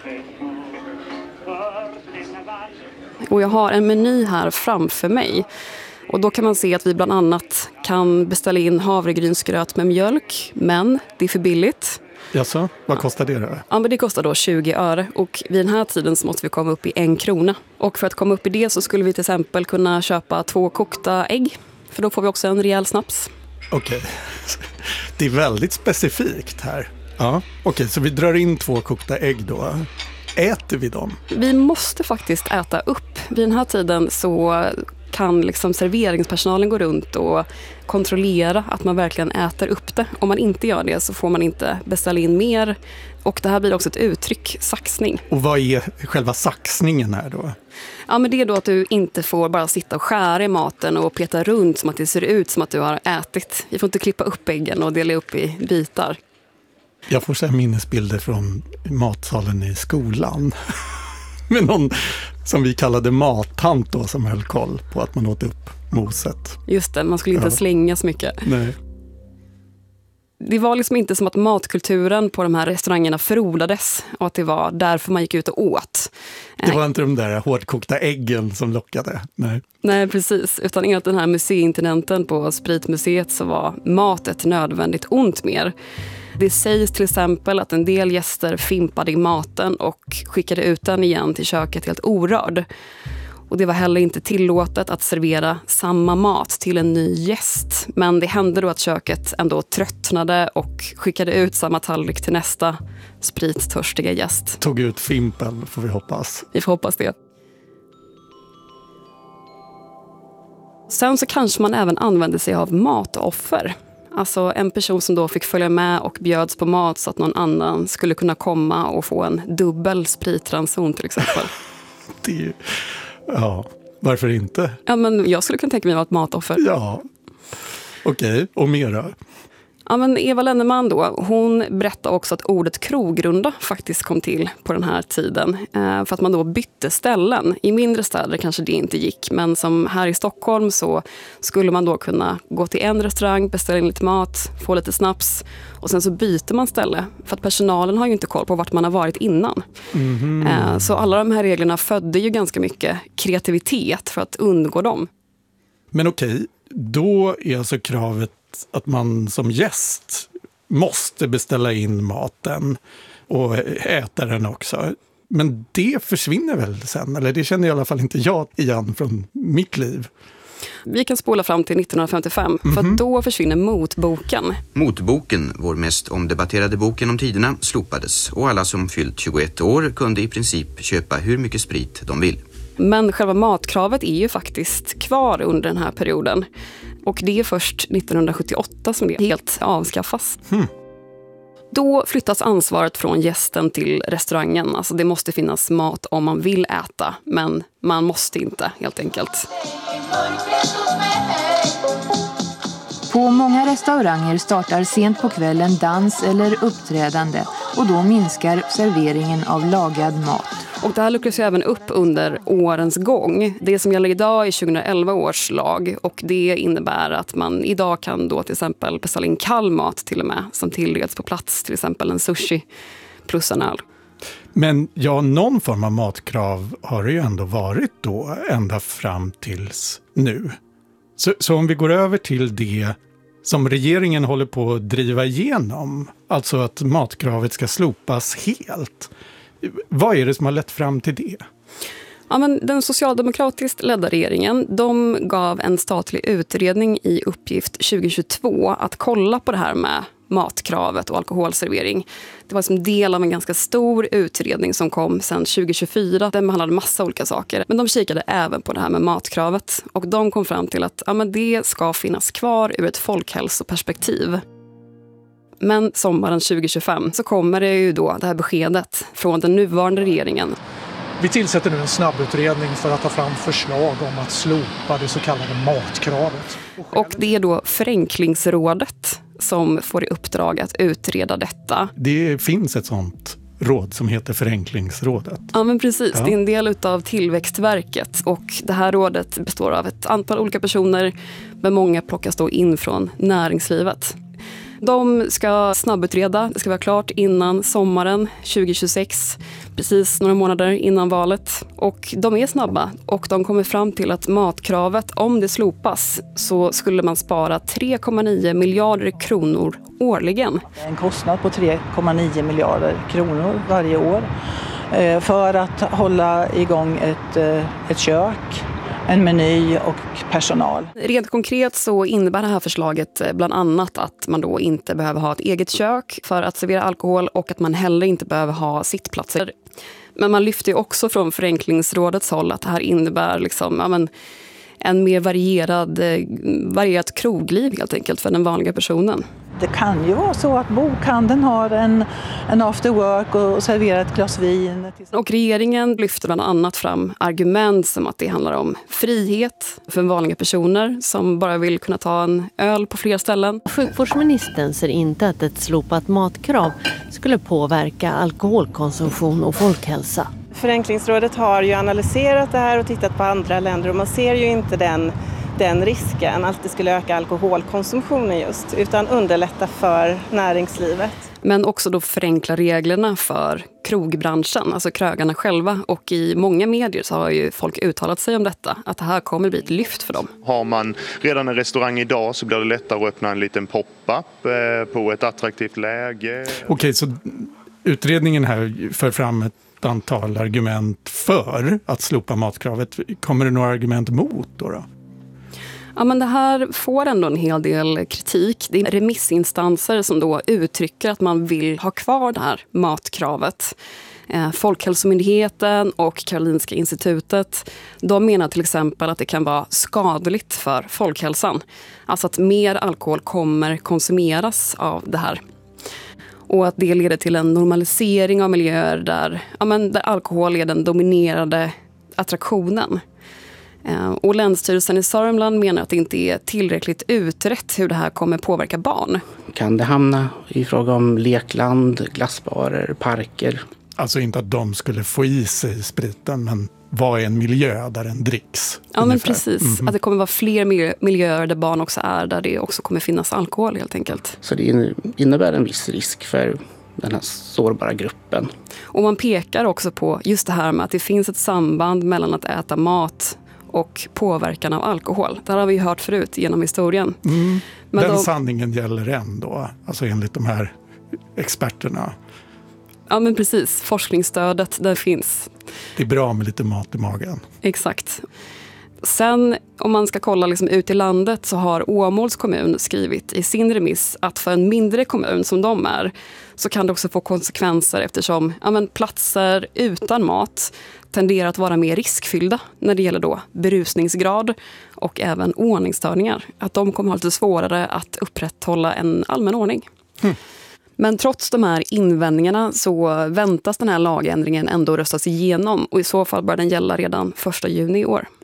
Speaker 5: Och jag har en meny här framför mig. Och då kan man se att vi bland annat kan beställa in havregrynsgröt med mjölk, men det är för billigt.
Speaker 4: Jaså, vad kostar det då?
Speaker 5: Ja, men det kostar då tjugo öre och vid den här tiden så måste vi komma upp i en krona. Och för att komma upp i det så skulle vi till exempel kunna köpa två kokta ägg. För då får vi också en rejäl snaps.
Speaker 4: Okej, okay. Det är väldigt specifikt här. Ja, okej, okay, så vi drar in två kokta ägg då. Äter vi dem?
Speaker 5: Vi måste faktiskt äta upp. Vid den här tiden så kan liksom serveringspersonalen gå runt och kontrollera att man verkligen äter upp det. Om man inte gör det så får man inte beställa in mer. Och det här blir också ett uttryck, saxning.
Speaker 4: Och vad är själva saxningen här då?
Speaker 5: Ja, men det är då att du inte får bara sitta och skära i maten och peta runt som att det ser ut som att du har ätit. Vi får inte klippa upp äggen och dela upp i bitar.
Speaker 4: Jag får så här minnesbilder från matsalen i skolan. Med någon som vi kallade mattant då, som höll koll på att man åt upp moset.
Speaker 5: Just det, man skulle inte
Speaker 4: ja.
Speaker 5: slänga så mycket.
Speaker 4: Nej.
Speaker 5: Det var liksom inte som att matkulturen på de här restaurangerna frodades och att det var därför man gick ut och åt.
Speaker 4: Det var inte de där hårdkokta äggen som lockade. Nej,
Speaker 5: Nej precis. Utan enligt den här museiintendenten på Spritmuseet så var mat ett nödvändigt ont mer. Det sägs till exempel att en del gäster fimpade i maten och skickade ut den igen till köket helt orörd. Och det var heller inte tillåtet att servera samma mat till en ny gäst. Men det hände då att köket ändå tröttnade och skickade ut samma tallrik till nästa sprittörstiga gäst.
Speaker 4: Tog ut fimpen, får vi hoppas.
Speaker 5: Vi får hoppas det. Sen så kanske man även använde sig av matoffer. Alltså en person som då fick följa med och bjöds på mat så att någon annan skulle kunna komma och få en dubbel spritranson till exempel.
Speaker 4: Det är ju... Ja, varför inte?
Speaker 5: Ja, men jag skulle kunna tänka mig att vara ett matoffer.
Speaker 4: Ja, okej. Okay. Och mera?
Speaker 5: Ja, men Eva Lenneman då, hon berättade också att ordet krogrunda faktiskt kom till på den här tiden. Eh, för att man då bytte ställen. I mindre städer kanske det inte gick. Men som här i Stockholm så skulle man då kunna gå till en restaurang, beställa in lite mat, få lite snaps. Och sen så byter man ställe. För att personalen har ju inte koll på vart man har varit innan. Mm-hmm. Eh, så alla de här reglerna födde ju ganska mycket kreativitet för att undgå dem.
Speaker 4: Men okej, då är alltså kravet att man som gäst måste beställa in maten och äta den också. Men det försvinner väl sen? Eller det känner i alla fall inte jag igen från mitt liv.
Speaker 5: Vi kan spola fram till nittonhundrafemtiofem, mm-hmm. för då försvinner motboken.
Speaker 11: Motboken, vår mest omdebatterade bok genom tiderna, slopades och alla som fyllt tjugoett år kunde i princip köpa hur mycket sprit de vill.
Speaker 5: Men själva matkravet är ju faktiskt kvar under den här perioden. Och det är först nittonhundrasjuttioåtta som det helt avskaffas. Hmm. Då flyttas ansvaret från gästen till restaurangen. Alltså det måste finnas mat om man vill äta, men man måste inte helt enkelt.
Speaker 12: På många restauranger startar sent på kvällen dans eller uppträdande och då minskar serveringen av lagad mat.
Speaker 5: Och det här luckras ju även upp under årens gång. Det som gäller idag är tjugoelva års lag och det innebär att man idag kan då till exempel beställa in kall mat till och med som tillreds på plats, till exempel en sushi plus en öl.
Speaker 4: Men ja, någon form av matkrav har det ju ändå varit då ända fram tills nu. Så, så om vi går över till det som regeringen håller på att driva igenom, alltså att matkravet ska slopas helt. Vad är det som har lett fram till det?
Speaker 5: Ja, men den socialdemokratiskt ledda regeringen, de gav en statlig utredning i uppgift tjugohundratjugotvå att kolla på det här med matkravet och alkoholservering. Det var som del av en ganska stor utredning som kom sedan tjugohundratjugofyra. Den behandlade massa olika saker. Men de kikade även på det här med matkravet. Och de kom fram till att ja, men det ska finnas kvar ur ett folkhälsoperspektiv. Men sommaren tjugohundratjugofem så kommer det ju då det här beskedet från den nuvarande regeringen.
Speaker 13: Vi tillsätter nu en snabbutredning för att ta fram förslag om att slopa det så kallade matkravet.
Speaker 5: Och det är då Förenklingsrådet som får i uppdrag att utreda detta.
Speaker 4: Det finns ett sånt råd som heter Förenklingsrådet.
Speaker 5: Ja, men precis.
Speaker 4: Ja.
Speaker 5: Det är en del av Tillväxtverket och det här rådet består av ett antal olika personer, men många plockas då in från näringslivet. De ska snabbutreda, det ska vara klart innan sommaren tjugohundratjugosex, precis några månader innan valet. Och de är snabba och de kommer fram till att matkravet, om det slopas, så skulle man spara tre komma nio miljarder kronor årligen.
Speaker 14: En kostnad på tre komma nio miljarder kronor varje år för att hålla igång ett, ett kök, en meny och personal.
Speaker 5: Rent konkret så innebär det här förslaget bland annat att man då inte behöver ha ett eget kök för att servera alkohol och att man heller inte behöver ha sittplatser. Men man lyfter ju också från Förenklingsrådets håll att det här innebär liksom, ja, men, en mer varierad, varierat krogliv helt enkelt för den vanliga personen.
Speaker 14: Det kan ju vara så att bokhandeln har en, en after work och serverar ett glas vin.
Speaker 5: Och regeringen lyfter bland annat fram argument som att det handlar om frihet för vanliga personer som bara vill kunna ta en öl på fler ställen.
Speaker 15: Sjukvårdsministern ser inte att ett slopat matkrav skulle påverka alkoholkonsumtion och folkhälsa.
Speaker 16: Förenklingsrådet har ju analyserat det här och tittat på andra länder och man ser ju inte den den risken att det skulle öka alkoholkonsumtionen just, utan underlätta för näringslivet.
Speaker 5: Men också då förenkla reglerna för krogbranschen, alltså krögarna själva. Och i många medier så har ju folk uttalat sig om detta, att det här kommer bli ett lyft för dem.
Speaker 17: Har man redan en restaurang idag så blir det lättare att öppna en liten pop-up på ett attraktivt läge.
Speaker 4: Okej, så utredningen här för fram ett antal argument för att slopa matkravet. Kommer det några argument mot då? då?
Speaker 5: Ja, men det här får ändå en hel del kritik. Det är remissinstanser som då uttrycker att man vill ha kvar det här matkravet. Eh, Folkhälsomyndigheten och Karolinska institutet, de menar till exempel att det kan vara skadligt för folkhälsan. Alltså att mer alkohol kommer konsumeras av det här. Och att det leder till en normalisering av miljöer där, ja, men där alkohol är den dominerade attraktionen. Och Länsstyrelsen i Sörmland menar att det inte är tillräckligt utrett hur det här kommer påverka barn.
Speaker 18: Kan det hamna i fråga om lekland, glassbarer, parker?
Speaker 4: Alltså inte att de skulle få i sig spriten, men vad är en miljö där den dricks?
Speaker 5: Ja,
Speaker 4: ungefär.
Speaker 5: Men precis.
Speaker 4: Mm-hmm.
Speaker 5: Att det kommer vara fler miljö- miljöer där barn också är, där det också kommer finnas alkohol helt enkelt.
Speaker 18: Så det innebär en viss risk för den här sårbara gruppen.
Speaker 5: Och man pekar också på just det här med att det finns ett samband mellan att äta mat och påverkan av alkohol. Det har vi ju hört förut genom historien.
Speaker 4: Mm.
Speaker 5: Men
Speaker 4: Den
Speaker 5: då,
Speaker 4: sanningen gäller ändå, alltså enligt de här experterna.
Speaker 5: Ja, men precis. Forskningsstödet, det finns.
Speaker 4: Det är bra med lite mat i magen.
Speaker 5: Exakt. Sen om man ska kolla liksom ut i landet så har Åmåls kommun skrivit i sin remiss att för en mindre kommun som de är så kan det också få konsekvenser eftersom ja, men platser utan mat tenderar att vara mer riskfyllda när det gäller då berusningsgrad och även ordningsstörningar. Att de kommer ha lite svårare att upprätthålla en allmän ordning. Mm. Men trots de här invändningarna så väntas den här lagändringen ändå röstas igenom och i så fall bör den gälla redan första juni i år.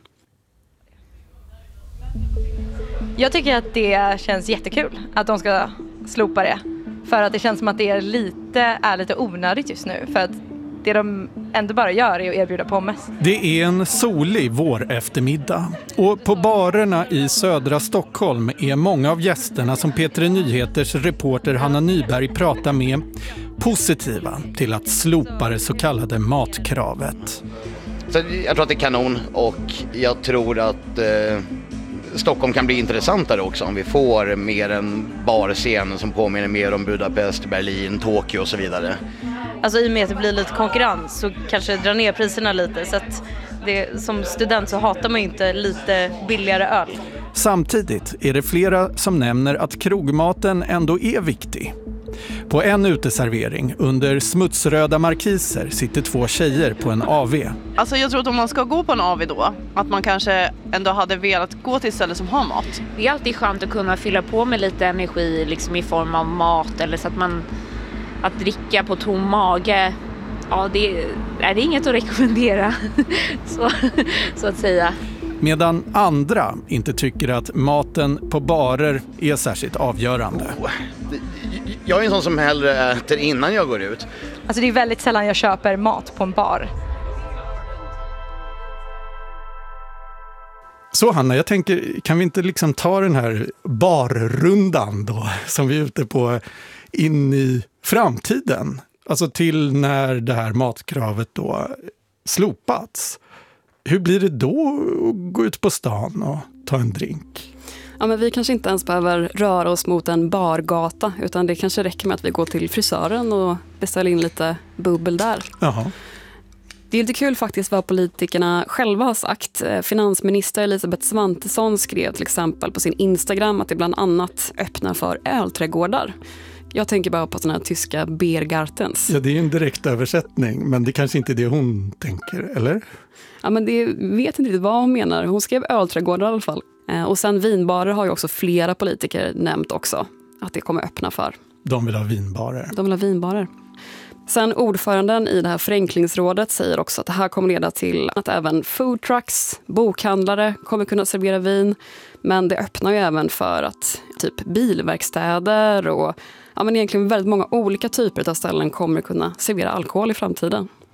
Speaker 19: Jag tycker att det känns jättekul att de ska slopa det. För att det känns som att det är lite, är lite onödigt just nu. För att det de ändå bara gör är att erbjuda pommes.
Speaker 4: Det är en solig vår eftermiddag. Och på barerna i södra Stockholm är många av gästerna som P tre Nyheters reporter Hanna Nyberg pratar med positiva till att slopa det så kallade matkravet.
Speaker 20: Så jag tror att det är kanon och jag tror att eh, Stockholm kan bli intressantare också om vi får mer en barscen som påminner mer om Budapest, Berlin, Tokyo och så vidare.
Speaker 19: Alltså i och med att det blir lite konkurrens så kanske dra ner priserna lite så att det, som student så hatar man ju inte lite billigare öl.
Speaker 4: Samtidigt är det flera som nämner att krogmaten ändå är viktig. På en uteservering under smutsröda markiser sitter två tjejer på en A V.
Speaker 21: Alltså jag tror att om man ska gå på en A V då, att man kanske ändå hade velat gå till ställen som har mat.
Speaker 22: Det är alltid skönt att kunna fylla på med lite energi liksom i form av mat eller så att man att dricka på tom mage. Ja, det är det inget att rekommendera så, så att säga.
Speaker 4: Medan andra inte tycker att maten på barer är särskilt avgörande.
Speaker 20: Oh, jag är en sån som hellre äter innan jag går ut.
Speaker 19: Alltså det är väldigt sällan jag köper mat på en bar.
Speaker 4: Så Hanna, jag tänker, kan vi inte liksom ta den här barrundan då som vi är ute på in i framtiden? Alltså till när det här matkravet då slopats. Hur blir det då att gå ut på stan och ta en drink?
Speaker 5: Ja, men vi kanske inte ens behöver röra oss mot en bargata utan det kanske räcker med att vi går till frisören och beställer in lite bubbel där.
Speaker 4: Jaha.
Speaker 5: Det är lite kul faktiskt vad politikerna själva har sagt. Finansminister Elisabeth Svantesson skrev till exempel på sin Instagram att det bland annat öppnar för ölträdgårdar. Jag tänker bara på såna här tyska Biergartens.
Speaker 4: Ja, det är en direkt översättning, men det kanske inte är det hon tänker, eller?
Speaker 5: Ja, men det vet inte riktigt vad hon menar. Hon skrev ölträdgårdar i alla fall. Och sen vinbarer har ju också flera politiker nämnt också att det kommer öppna för.
Speaker 4: De vill ha vinbarer.
Speaker 5: De vill ha vinbarer. Sen ordföranden i det här förenklingsrådet säger också att det här kommer leda till att även foodtrucks, bokhandlare kommer kunna servera vin. Men det öppnar ju även för att typ bilverkstäder och ja, men egentligen väldigt många olika typer av ställen kommer kunna servera alkohol i framtiden.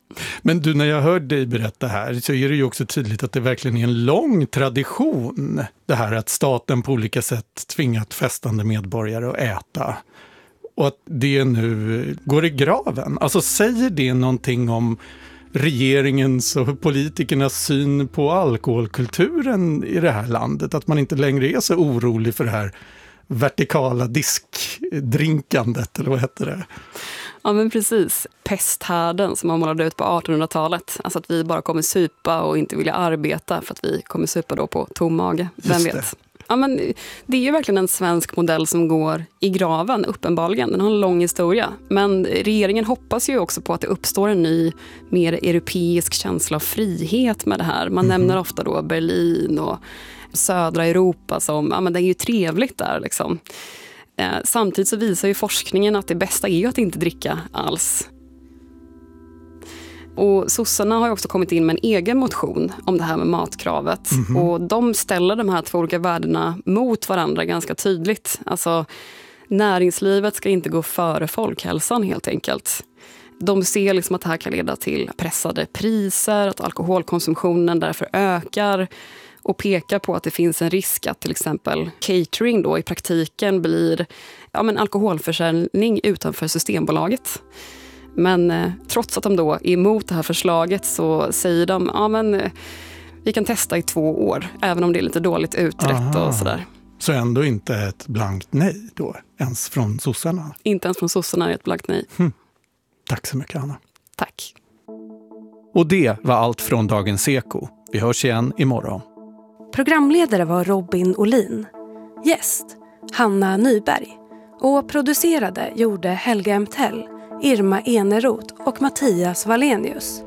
Speaker 4: Men du, när jag hör dig berätta här så är det ju också tydligt att det verkligen är en lång tradition. Det här att staten på olika sätt tvingat festande medborgare att äta. Och att det nu går i graven. Alltså säger det någonting om regeringens och politikernas syn på alkoholkulturen i det här landet? Att man inte längre är så orolig för det här vertikala diskdrinkandet, eller vad heter det?
Speaker 5: Ja, men precis. Pesthärden som man målade ut på artonhundratalet. Alltså att vi bara kommer supa och inte vilja arbeta för att vi kommer supa då på tom mage. Vem vet? Det. Ja, men det är ju verkligen en svensk modell som går i graven, uppenbarligen. Den har en lång historia. Men regeringen hoppas ju också på att det uppstår en ny, mer europeisk känsla av frihet med det här. Man mm. nämner ofta då Berlin och södra Europa som, ja men det är ju trevligt där liksom. Eh, samtidigt så visar ju forskningen att det bästa är ju att inte dricka alls. Och sossarna har ju också kommit in med en egen motion om det här med matkravet. Mm-hmm. Och de ställer de här två olika värdena mot varandra ganska tydligt. Alltså näringslivet ska inte gå före folkhälsan helt enkelt. De ser liksom att det här kan leda till pressade priser, att alkoholkonsumtionen därför ökar. Och pekar på att det finns en risk att till exempel catering då i praktiken blir ja, men alkoholförsäljning utanför Systembolaget. Men eh, trots att de då är emot det här förslaget så säger de ja, men eh, vi kan testa i två år, även om det är lite dåligt utrett. Aha. Och sådär.
Speaker 4: Så ändå inte ett blankt nej då, ens från sossarna?
Speaker 5: Inte ens från sossarna är ett blankt nej.
Speaker 4: Hm. Tack så mycket, Anna.
Speaker 5: Tack.
Speaker 4: Och det var allt från Dagens Eko. Vi hörs igen imorgon.
Speaker 6: Programledare var Robin Olin. Gäst Hanna Nyberg. Och producerade gjorde Helga Emtell, Irma Eneroth och Mattias Wallenius.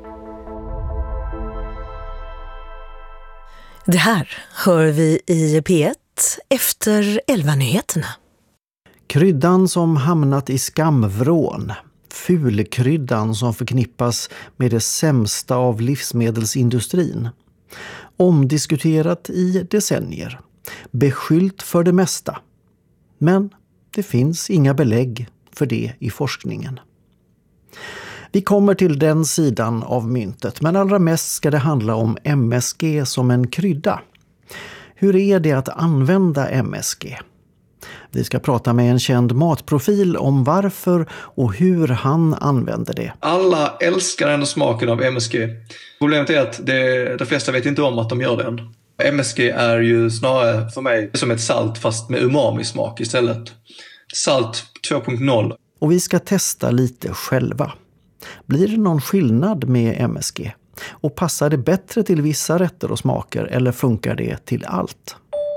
Speaker 2: Det här hör vi i P ett efter elva-nyheterna.
Speaker 3: Kryddan som hamnat i skamvrån. Fulkryddan som förknippas med det sämsta av livsmedelsindustrin. Omdiskuterat i decennier. Beskyllt för det mesta. Men det finns inga belägg för det i forskningen. Vi kommer till den sidan av myntet, men allra mest ska det handla om M S G som en krydda. Hur är det att använda M S G? Vi ska prata med en känd matprofil om varför och hur han använder det.
Speaker 23: Alla älskar ändå smaken av M S G. Problemet är att det, de flesta vet inte om att de gör den. M S G är ju snarare för mig som ett salt fast med umami-smak istället. Salt två punkt noll.
Speaker 3: Och vi ska testa lite själva. Blir det någon skillnad med M S G? Och passar det bättre till vissa rätter och smaker eller funkar det till allt?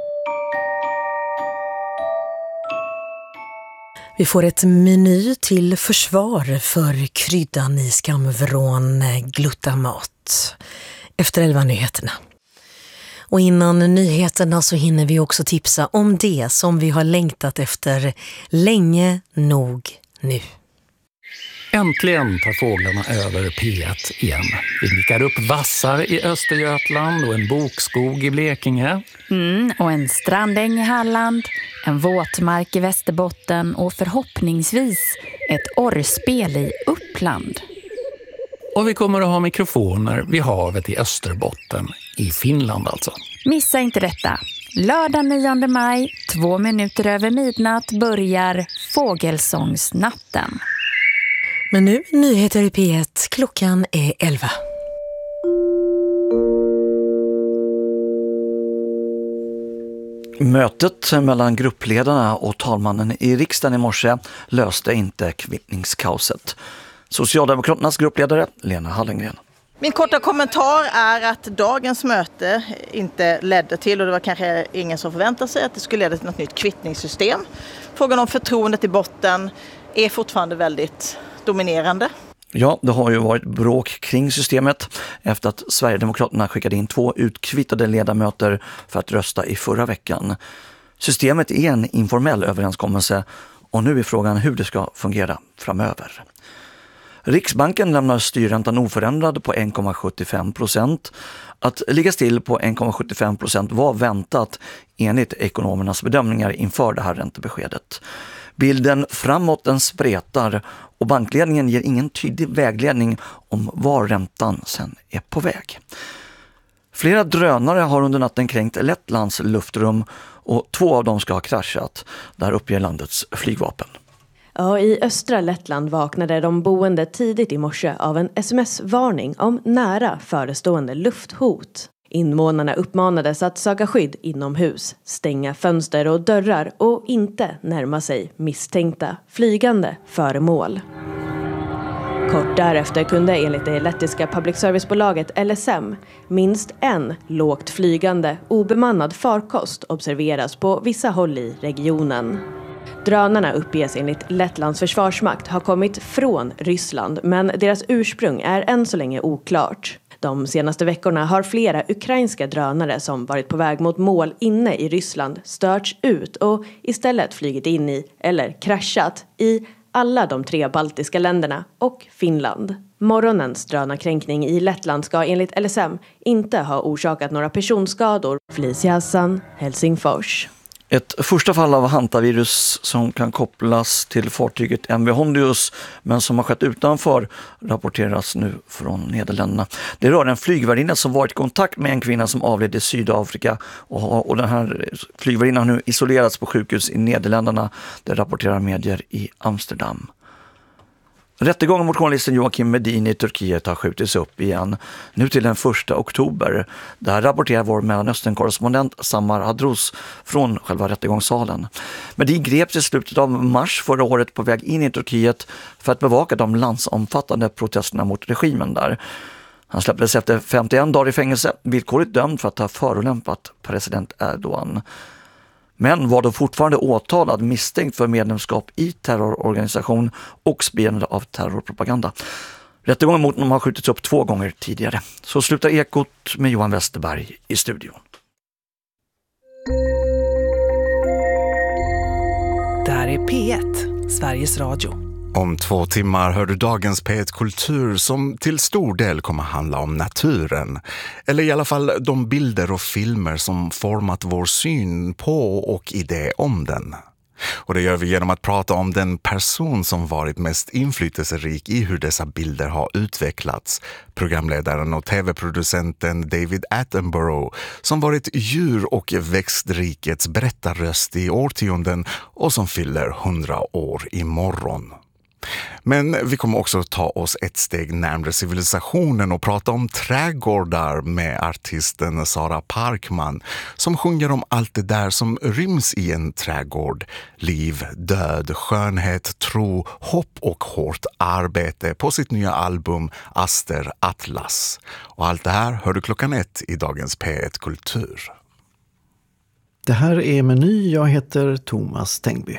Speaker 2: Vi får ett meny till försvar för kryddan i skamvrån glutamat efter elva-nyheterna. Och innan nyheterna så hinner vi också tipsa om det som vi har längtat efter länge nog nu.
Speaker 24: Äntligen tar fåglarna över P ett igen. Vi blickar upp vassar i Östergötland och en bokskog i Blekinge.
Speaker 25: Mm, och en strandäng i Halland, en våtmark i Västerbotten och förhoppningsvis ett orrspel i Uppland.
Speaker 24: Och vi kommer att ha mikrofoner vid havet i Österbotten, i Finland alltså.
Speaker 25: Missa inte detta. Lördag nionde maj, två minuter över midnatt, börjar Fågelsångsnatten.
Speaker 2: Men nu nyheter i P ett, klockan är elva.
Speaker 26: Mötet mellan gruppledarna och talmannen i riksdagen i morse löste inte kvittningskaoset. Socialdemokraternas gruppledare Lena Hallengren.
Speaker 27: Min korta kommentar är att dagens möte inte ledde till, och det var kanske ingen som förväntade sig, att det skulle leda till något nytt kvittningssystem. Frågan om förtroendet i botten är fortfarande väldigt dominerande.
Speaker 26: Ja, det har ju varit bråk kring systemet efter att Sverigedemokraterna skickade in två utkvittade ledamöter för att rösta i förra veckan. Systemet är en informell överenskommelse och nu är frågan hur det ska fungera framöver. Riksbanken lämnar styrräntan oförändrad på en komma sjuttiofem procent. Att ligga still på en komma sjuttiofem procent var väntat enligt ekonomernas bedömningar inför det här räntebeskedet. Bilden framåt den spretar och bankledningen ger ingen tydlig vägledning om var räntan sen är på väg. Flera drönare har under natten kränkt Lettlands luftrum och två av dem ska ha kraschat. Där uppger landets flygvapen.
Speaker 1: Ja, i östra Lettland vaknade de boende tidigt i morse av en sms-varning om nära förestående lufthot. Invånarna uppmanades att söka skydd inomhus, stänga fönster och dörrar och inte närma sig misstänkta flygande föremål. Kort därefter kunde enligt det lettiska public service-bolaget L S M minst en lågt flygande obemannad farkost observeras på vissa håll i regionen. Drönarna uppges enligt Lettlands försvarsmakt ha kommit från Ryssland, men deras ursprung är än så länge oklart. De senaste veckorna har flera ukrainska drönare som varit på väg mot mål inne i Ryssland störts ut och istället flygit in i eller kraschat i alla de tre baltiska länderna och Finland. Morgonens drönarkränkning i Lettland ska enligt L S M inte ha orsakat några personskador. Felicia Hassan, Helsingfors.
Speaker 26: Ett första fall av hantavirus som kan kopplas till fartyget M V Hondius men som har skett utanför rapporteras nu från Nederländerna. Det rör en flygvärdinna som varit i kontakt med en kvinna som avled i Sydafrika och, och den här flygvärdinnan har nu isolerats på sjukhus i Nederländerna. Det rapporterar medier i Amsterdam. Rättegången mot journalisten Joakim Medin i Turkiet har skjutits upp igen, nu till den första oktober. Där rapporterar vår Mellanöstern-korrespondent Samar Hadrous från själva rättegångssalen. Medin greps i slutet av mars förra året på väg in i Turkiet för att bevaka de landsomfattande protesterna mot regimen där. Han släpptes efter femtioen dagar i fängelse, villkorligt dömd för att ha förolämpat president Erdogan. Men var då fortfarande åtalad misstänkt för medlemskap i terrororganisation och spridande av terrorpropaganda. Rättegången mot honom har skjutits upp två gånger tidigare. Så slutar Ekot med Johan Westerberg i studion.
Speaker 7: Där är P ett, Sveriges Radio.
Speaker 8: Om två timmar hör du dagens P ett Kultur som till stor del kommer handla om naturen. Eller i alla fall de bilder och filmer som format vår syn på och idé om den. Och det gör vi genom att prata om den person som varit mest inflytelserik i hur dessa bilder har utvecklats. Programledaren och tv-producenten David Attenborough som varit djur- och växtrikets berättarröst i årtionden och som fyller hundra år imorgon. Men vi kommer också ta oss ett steg närmare civilisationen och prata om trädgårdar med artisten Sara Parkman som sjunger om allt det där som ryms i en trädgård. Liv, död, skönhet, tro, hopp och hårt arbete på sitt nya album Aster Atlas. Och allt det här hör du klockan ett i dagens P ett Kultur.
Speaker 3: Det här är Meny, jag heter Thomas Tengby.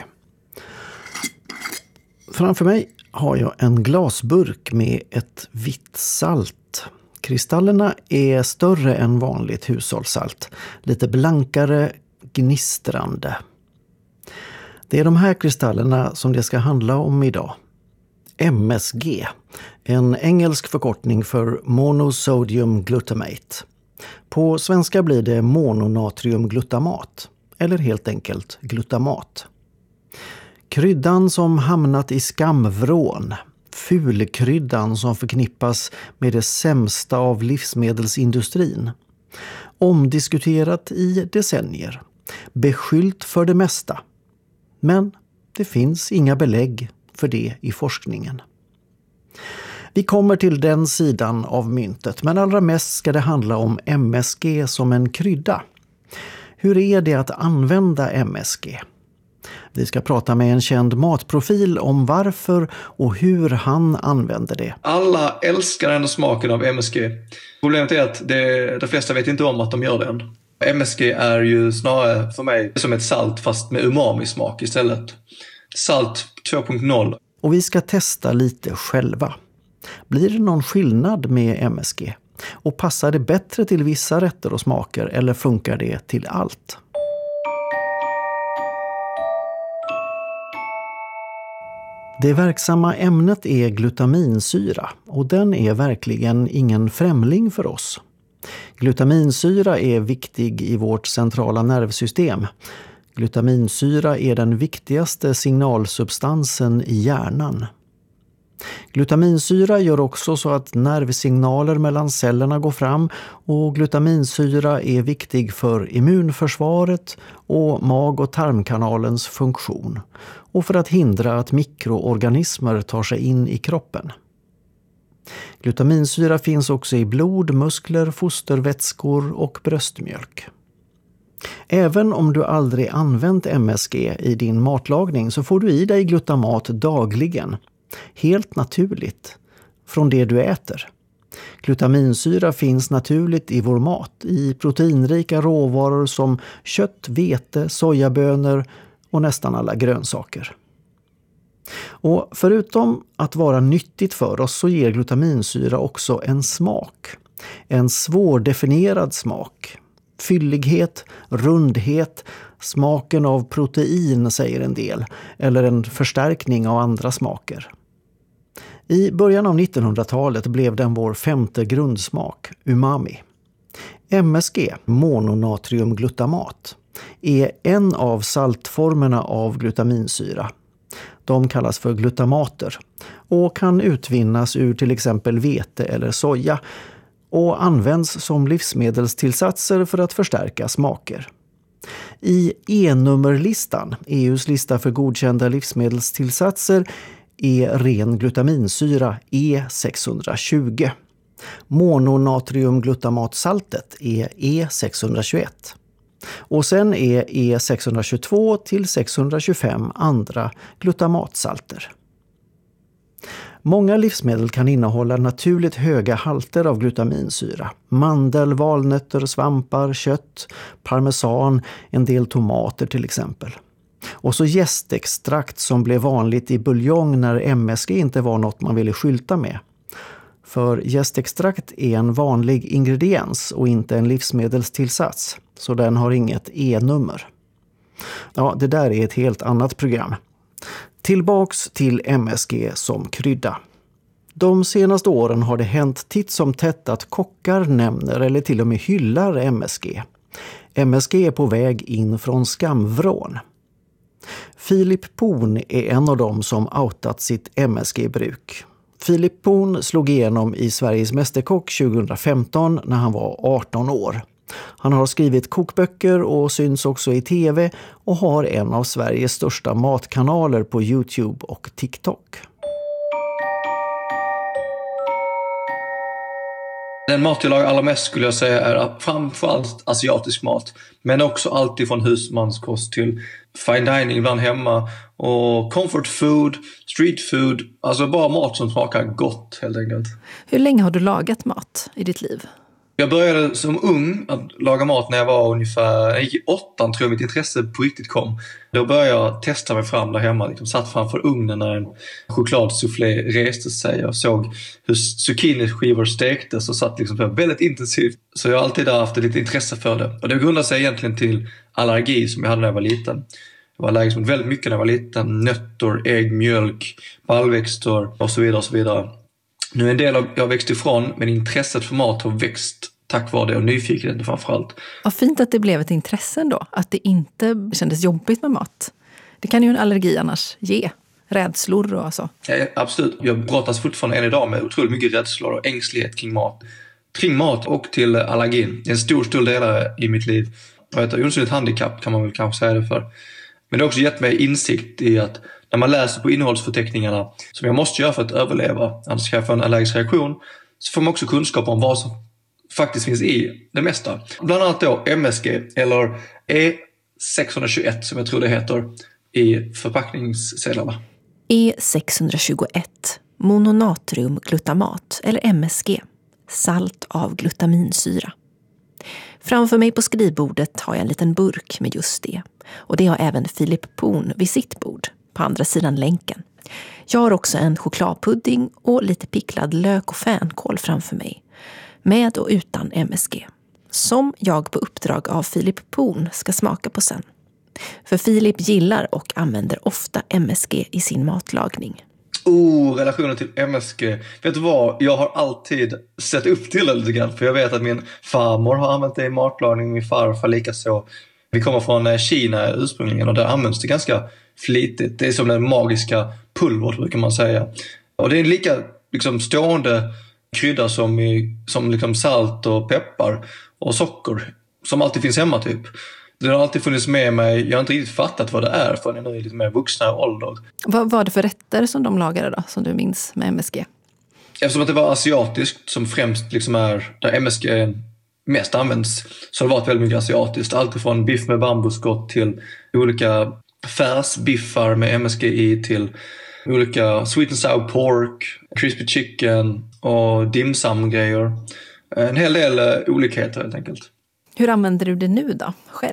Speaker 3: Framför mig har jag en glasburk med ett vitt salt. Kristallerna är större än vanligt hushållssalt. Lite blankare, gnistrande. Det är de här kristallerna som det ska handla om idag. M S G, en engelsk förkortning för monosodium glutamate. På svenska blir det mononatriumglutamat, eller helt enkelt glutamat. Kryddan som hamnat i skamvrån, fulkryddan som förknippas med det sämsta av livsmedelsindustrin. Omdiskuterat i decennier, beskyllt för det mesta. Men det finns inga belägg för det i forskningen. Vi kommer till den sidan av myntet, men allra mest ska det handla om M S G som en krydda. Hur är det att använda M S G? Vi ska prata med en känd matprofil om varför och hur han använder det.
Speaker 23: Alla älskar ändå smaken av M S G. Problemet är att det, de flesta vet inte om att de gör den. M S G är ju snarare för mig som ett salt fast med umami-smak istället. Salt två punkt noll.
Speaker 3: Och vi ska testa lite själva. Blir det någon skillnad med M S G? Och passar det bättre till vissa rätter och smaker eller funkar det till allt? Det verksamma ämnet är glutaminsyra och den är verkligen ingen främling för oss. Glutaminsyra är viktig i vårt centrala nervsystem. Glutaminsyra är den viktigaste signalsubstansen i hjärnan. Glutaminsyra gör också så att nervsignaler mellan cellerna går fram och glutaminsyra är viktig för immunförsvaret och mag- och tarmkanalens funktion och för att hindra att mikroorganismer tar sig in i kroppen. Glutaminsyra finns också i blod, muskler, fostervätskor och bröstmjölk. Även om du aldrig använt M S G i din matlagning så får du i dig glutamat dagligen. Helt naturligt, från det du äter. Glutaminsyra finns naturligt i vår mat, i proteinrika råvaror som kött, vete, sojabönor och nästan alla grönsaker. Och förutom att vara nyttigt för oss så ger glutaminsyra också en smak. En svårdefinierad smak. Fyllighet, rundhet, smaken av protein säger en del, eller en förstärkning av andra smaker. I början av nittonhundratalet blev den vår femte grundsmak, umami. M S G, mononatriumglutamat, är en av saltformerna av glutaminsyra. De kallas för glutamater och kan utvinnas ur till exempel vete eller soja och används som livsmedelstillsatser för att förstärka smaker. I E-nummerlistan, E U:s lista för godkända livsmedelstillsatser, är ren glutaminsyra E sexhundratjugo. Mononatriumglutamatsaltet är E sexhundratjugoett. Och sen är E sexhundratjugotvå till sexhundratjugofem andra glutamatsalter. Många livsmedel kan innehålla naturligt höga halter av glutaminsyra. Mandel, valnötter, svampar, kött, parmesan, en del tomater till exempel. Och så jästextrakt som blev vanligt i buljong när M S G inte var något man ville skylta med. För jästextrakt är en vanlig ingrediens och inte en livsmedelstillsats, så den har inget E-nummer. Ja, det där är ett helt annat program. Tillbaks till M S G som krydda. De senaste åren har det hänt titt som tätt att kockar nämner eller till och med hyllar M S G. M S G är på väg in från skamvrån. Filip Poon är en av dem som outat sitt M S G-bruk. Filip Poon slog igenom i Sveriges mästerkock tjugohundrafemton när han var arton år. Han har skrivit kokböcker och syns också i tv och har en av Sveriges största matkanaler på YouTube och TikTok.
Speaker 23: Den mat jag lagar allra mest skulle jag säga är framförallt asiatisk mat. Men också alltid från husmanskost till fine dining ibland hemma. Och comfort food, street food. Alltså bara mat som smakar gott helt enkelt.
Speaker 9: Hur länge har du lagat mat i ditt liv?
Speaker 23: Jag började som ung att laga mat när jag var ungefär, jag gick i åttan tror jag mitt intresse på riktigt kom. Då började jag testa mig fram där hemma. Liksom satt framför ugnen när en chokladsoufflé reste sig och såg hur zucchiniskivor stektes och satt liksom väldigt intensivt. Så jag har alltid haft ett lite intresse för det. Och det grundar sig egentligen till allergi som jag hade när jag var liten. Jag var allergisk mot väldigt mycket när jag var liten. Nötter, ägg, mjölk, baljväxter och så vidare och så vidare. Nu är en del av jag växt ifrån, men intresset för mat har växt tack vare det och nyfikenheten framförallt.
Speaker 9: Vad fint att det blev ett intresse då, att det inte kändes jobbigt med mat. Det kan ju en allergi annars ge, rädslor och så.
Speaker 23: Ja, absolut, jag brottas fortfarande än idag med otroligt mycket rädslor och ängslighet kring mat. Kring mat och till allergin. Det är en stor, stor del i mitt liv. Jag vet, jag är ett handikapp kan man väl kanske säga det för. Men det har också gett mig insikt i att när man läser på innehållsförteckningarna som jag måste göra för att överleva, annars kan jag få en allergisk reaktion, så får man också kunskap om vad som faktiskt finns i det mesta. Bland annat då M S G eller E sexhundratjugoett som jag tror det heter i förpackningssedlarna.
Speaker 9: E sexhundratjugoett, mononatriumglutamat eller M S G, salt av glutaminsyra. Framför mig på skrivbordet har jag en liten burk med just det. Och det har även Filip Poon vid sitt bord, på andra sidan länken. Jag har också en chokladpudding och lite picklad lök och fänkål framför mig. Med och utan M S G. Som jag på uppdrag av Filip Poon ska smaka på sen. För Filip gillar och använder ofta M S G i sin matlagning.
Speaker 23: Oh, relationen till M S G. Vet du vad? Jag har alltid sett upp till det lite grann. För jag vet att min farmor har använt det i matlagning. Min farfar lika så. Vi kommer från Kina ursprungligen och där används det ganska flitigt. Det är som den magiska pulver brukar man säga. Och det är en lika liksom, stående krydda som, i, som liksom salt och peppar och socker som alltid finns hemma typ. Det har alltid funnits med mig. Jag har inte riktigt fattat vad det är förrän jag nu är lite mer vuxna ålder.
Speaker 9: Vad var det för rätter som de lagade då, som du minns med M S G?
Speaker 23: Eftersom att det var asiatiskt som främst liksom är där M S G mest används, så har det varit väldigt mycket asiatiskt. Allt från biff med bambuskott till olika färsbiffar med M S G i till olika sweet and sour pork, crispy chicken och dim sum grejer. En hel del olikheter helt enkelt.
Speaker 9: Hur använder du det nu då, själv?